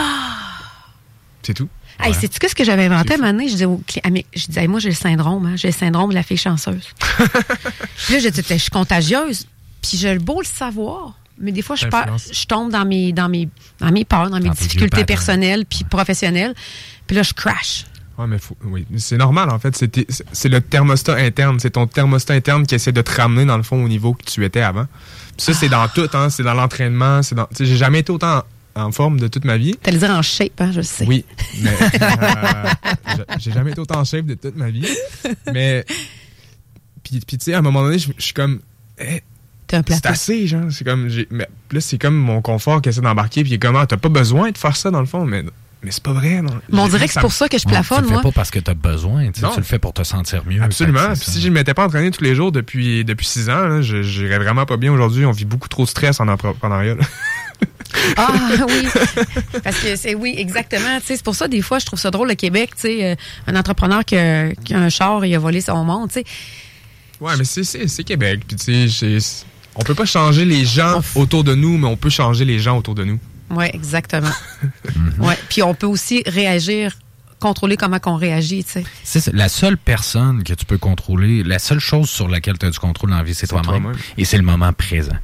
C'est tout. Hey, Ouais. sais-tu ce que j'avais inventé à un moment donné? Je disais, hey, moi, j'ai le syndrome. Hein, j'ai le syndrome de la fille chanceuse. Puis là, je suis contagieuse. Puis j'ai le beau le savoir. Mais des fois, je tombe dans mes peurs, dans mes difficultés personnelles puis professionnelles. Puis là, je crash. Ouais, mais oui, c'est normal, en fait. C'est le thermostat interne. C'est ton thermostat interne qui essaie de te ramener, dans le fond, au niveau que tu étais avant. Puis ça, c'est dans tout, hein. C'est dans l'entraînement. J'ai jamais été autant en forme de toute ma vie. T'allais dire en shape, hein, je sais. Oui, mais j'ai jamais été autant en shape de toute ma vie. Mais, puis tu sais, à un moment donné, je suis comme... T'es un plateau. C'est assez, genre. C'est comme... Mais là, c'est comme mon confort qui essaie d'embarquer. Puis il est comme, t'as pas besoin de faire ça, dans le fond. Mais c'est pas vrai, non. Mais on dirait que c'est pour ça que je plafonne, moi. Tu le moi. fais pas parce que t'as besoin. Tu le fais pour te sentir mieux. Absolument. Si je ne m'étais pas entraîné tous les jours depuis 6 ans, là, j'irais vraiment pas bien aujourd'hui. On vit beaucoup trop de stress en entrepreneuriat. Ah oui, parce que oui, exactement. C'est pour ça, des fois, je trouve ça drôle, le Québec, un entrepreneur qui a un char, il a volé son monde, tu sais. Ouais, mais c'est Québec. Puis tu sais, on peut pas changer les gens autour de nous, mais on peut changer les gens autour de nous. Oui, exactement. Ouais. Puis on peut aussi réagir, contrôler comment on réagit, tu sais. C'est la seule personne que tu peux contrôler, la seule chose sur laquelle tu as du contrôle dans la vie, c'est toi-même. Et c'est le moment présent.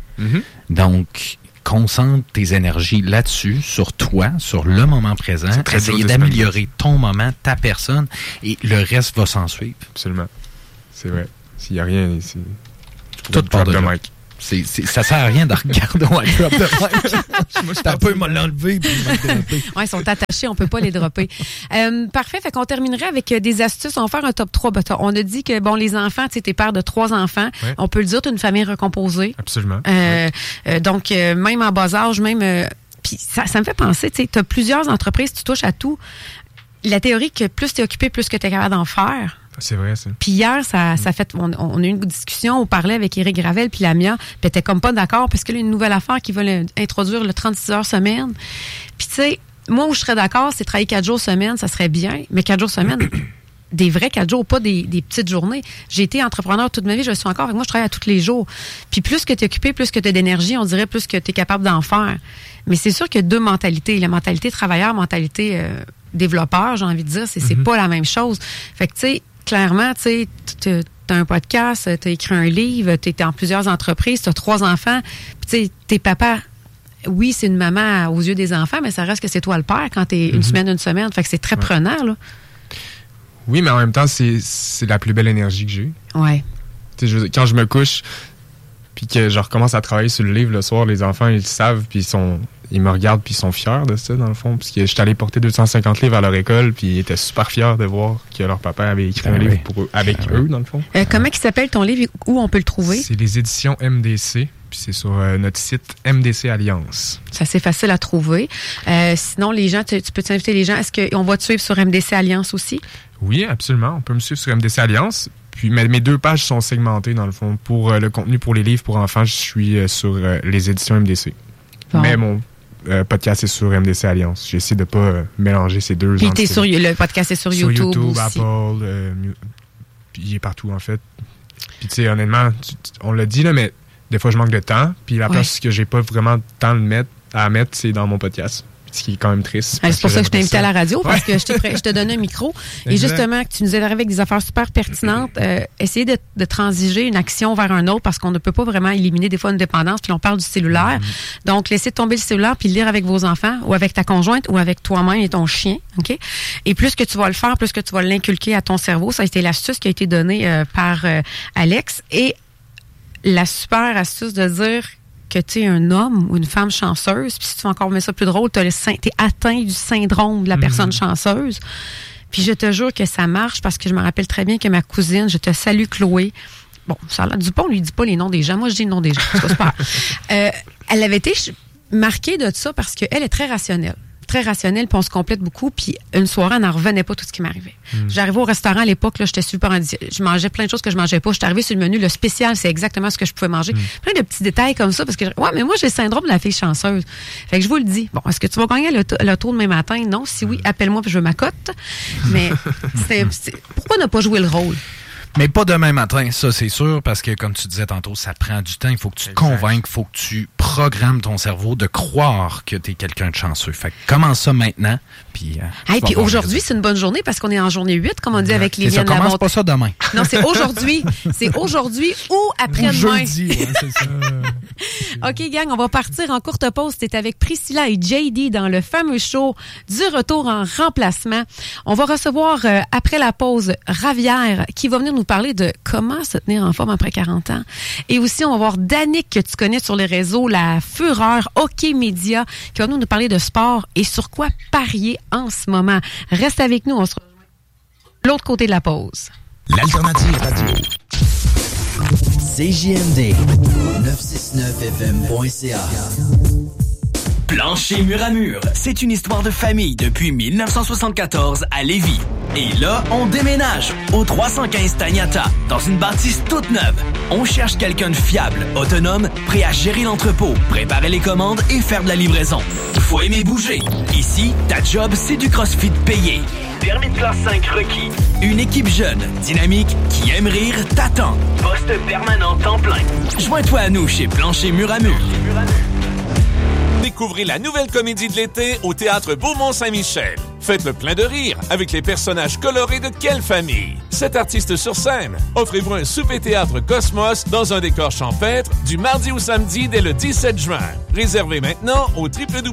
Donc, concentre tes énergies là-dessus, sur toi, sur le moment présent, essayer d'améliorer ton moment, ta personne, et le reste va s'en suivre. Absolument. C'est vrai. S'il n'y a rien ici, tout part de mic. Ça sert à rien de regarder un drop de mic. T'as pas eu mal l'enlever puis il m'a droppé. Ouais, ils sont attachés, on peut pas les dropper. Parfait, fait qu'on terminerait avec des astuces. On va faire un top 3. On a dit que, bon, les enfants, tu sais, t'es père de 3 enfants. Ouais. On peut le dire, t'as une famille recomposée. Absolument. Donc, même en bas âge, puis ça me fait penser, tu sais, t'as plusieurs entreprises, tu touches à tout. La théorie que plus t'es occupé, plus que t'es capable d'en faire. C'est vrai, ça. Puis hier, ça fait, on a eu une discussion, on parlait avec Éric Gravel puis Lamia, puis elle était comme pas d'accord parce que là, une nouvelle affaire qui veulent introduire le 36 heures semaine. Puis tu sais, moi où je serais d'accord, c'est travailler 4 jours semaine, ça serait bien, mais 4 jours semaine, des vrais 4 jours, pas des petites journées. J'ai été entrepreneur toute ma vie, je le suis encore, avec moi je travaille à tous les jours. Puis plus que tu es occupé, plus que tu as d'énergie, on dirait plus que tu es capable d'en faire. Mais c'est sûr qu'il y a 2 mentalités, la mentalité travailleur, mentalité développeur, j'ai envie de dire, c'est pas la même chose. Fait que tu sais, clairement, tu sais, t'as un podcast, t'as écrit un livre, t'es en plusieurs entreprises, t'as 3 enfants, puis tu sais, t'es papa. Oui, c'est une maman aux yeux des enfants, mais ça reste que c'est toi le père quand t'es une semaine. Fait que c'est très prenant, là. Oui, mais en même temps, c'est la plus belle énergie que j'ai eue. Ouais. Tu sais, quand je me couche, puis que je recommence à travailler sur le livre le soir, les enfants, ils le savent, puis ils me regardent, puis ils sont fiers de ça, dans le fond. Parce que j'étais allé porter 250 livres à leur école, puis ils étaient super fiers de voir que leur papa avait écrit un livre pour eux, avec eux, dans le fond. Comment il s'appelle ton livre? Où on peut le trouver? C'est les éditions MDC, puis c'est sur notre site MDC Alliance. C'est assez facile à trouver. Sinon, les gens, tu peux t'inviter les gens. Est-ce qu'on va te suivre sur MDC Alliance aussi? Oui, absolument. On peut me suivre sur MDC Alliance. Puis mes 2 pages sont segmentées, dans le fond. Pour le contenu pour les livres pour enfants, je suis sur les éditions MDC. Bon. Mais mon podcast est sur MDC Alliance. J'essaie de pas mélanger ces 2 entités. Puis le podcast est sur YouTube aussi. Apple, puis il est partout, en fait. Puis tu sais, honnêtement, on l'a dit, là, mais des fois, je manque de temps. Puis la place que j'ai pas vraiment de temps à mettre, c'est dans mon podcast. Ce qui est quand même triste. C'est pour ça que je t'ai invité à la radio, parce que je te donnais un micro. Et justement, que tu nous aides avec des affaires super pertinentes. Essayer de transiger une action vers un autre, parce qu'on ne peut pas vraiment éliminer des fois une dépendance. Puis on parle du cellulaire. Donc, laissez tomber le cellulaire, puis le lire avec vos enfants, ou avec ta conjointe, ou avec toi-même et ton chien. OK? Et plus que tu vas le faire, plus que tu vas l'inculquer à ton cerveau. Ça a été l'astuce qui a été donnée par Alex. Et la super astuce de dire que tu es un homme ou une femme chanceuse, puis si tu veux encore mettre ça plus drôle, t'es atteint du syndrome de la personne chanceuse, Puis je te jure que ça marche parce que je me rappelle très bien que ma cousine, je te salue Chloé, bon, Dupont, on lui dit pas les noms des gens. Moi, je dis le nom des gens. C'est pas elle avait été marquée de ça parce qu'elle est très rationnelle. Très rationnelle, puis on se complète beaucoup. Puis une soirée, elle n'en revenait pas tout ce qui m'arrivait. J'arrivais au restaurant à l'époque, là, j'étais super je mangeais plein de choses que je mangeais pas. J'étais arrivée sur le menu, le spécial, c'est exactement ce que je pouvais manger. Plein de petits détails comme ça, parce que mais moi, j'ai le syndrome de la fille chanceuse. Fait que je vous le dis. Bon, est-ce que tu vas gagner le tour demain matin? Non. Si oui, appelle-moi puis je veux ma cote. Mais pourquoi ne pas jouer le rôle? Mais pas demain matin, ça c'est sûr, parce que comme tu disais tantôt, ça prend du temps. Il faut que tu te convainques, il faut que tu programmes ton cerveau de croire que tu es quelqu'un de chanceux. Fait que commence ça maintenant. Puis puis aujourd'hui, c'est une bonne journée parce qu'on est en journée 8, comme on dit avec Liliane Lamontagne. Commence pas ça demain. Non, c'est aujourd'hui. C'est aujourd'hui ou après-demain. Jeudi, ouais, c'est ça. OK, gang, on va partir en courte pause. T'es avec Priscilla et JD dans le fameux show du retour en remplacement. On va recevoir, après la pause, Ravière, qui va venir nous parler de comment se tenir en forme après 40 ans. Et aussi, on va voir Danick, que tu connais sur les réseaux, la Fureur, Hockey Média, qui va nous parler de sport et sur quoi parier en ce moment. Reste avec nous, on se rejoint de l'autre côté de la pause. L'Alternative Radio. CJMD 969fm.ca. Plancher mur à mur, c'est une histoire de famille depuis 1974 à Lévis. Et là, on déménage au 315 Tagnata, dans une bâtisse toute neuve. On cherche quelqu'un de fiable, autonome, prêt à gérer l'entrepôt, préparer les commandes et faire de la livraison. Faut aimer bouger. Ici, ta job, c'est du CrossFit payé. Permis de classe 5 requis. Une équipe jeune, dynamique, qui aime rire, t'attend. Poste permanent temps plein. Joins-toi à nous chez Plancher mur à mur. Découvrez la nouvelle comédie de l'été au Théâtre Beaumont-Saint-Michel. Faites le plein de rire avec les personnages colorés de Quelle famille? 7 artistes sur scène. Offrez-vous un souper théâtre Cosmos dans un décor champêtre du mardi au samedi dès le 17 juin. Réservez maintenant au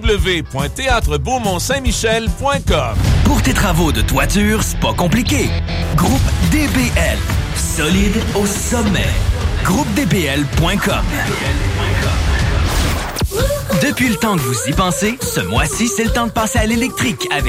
www.théâtrebeaumont-saint-michel.com. Pour tes travaux de toiture, c'est pas compliqué. Groupe DBL. Solide au sommet. GroupeDBL.com. Depuis le temps que vous y pensez, ce mois-ci, c'est le temps de passer à l'électrique avec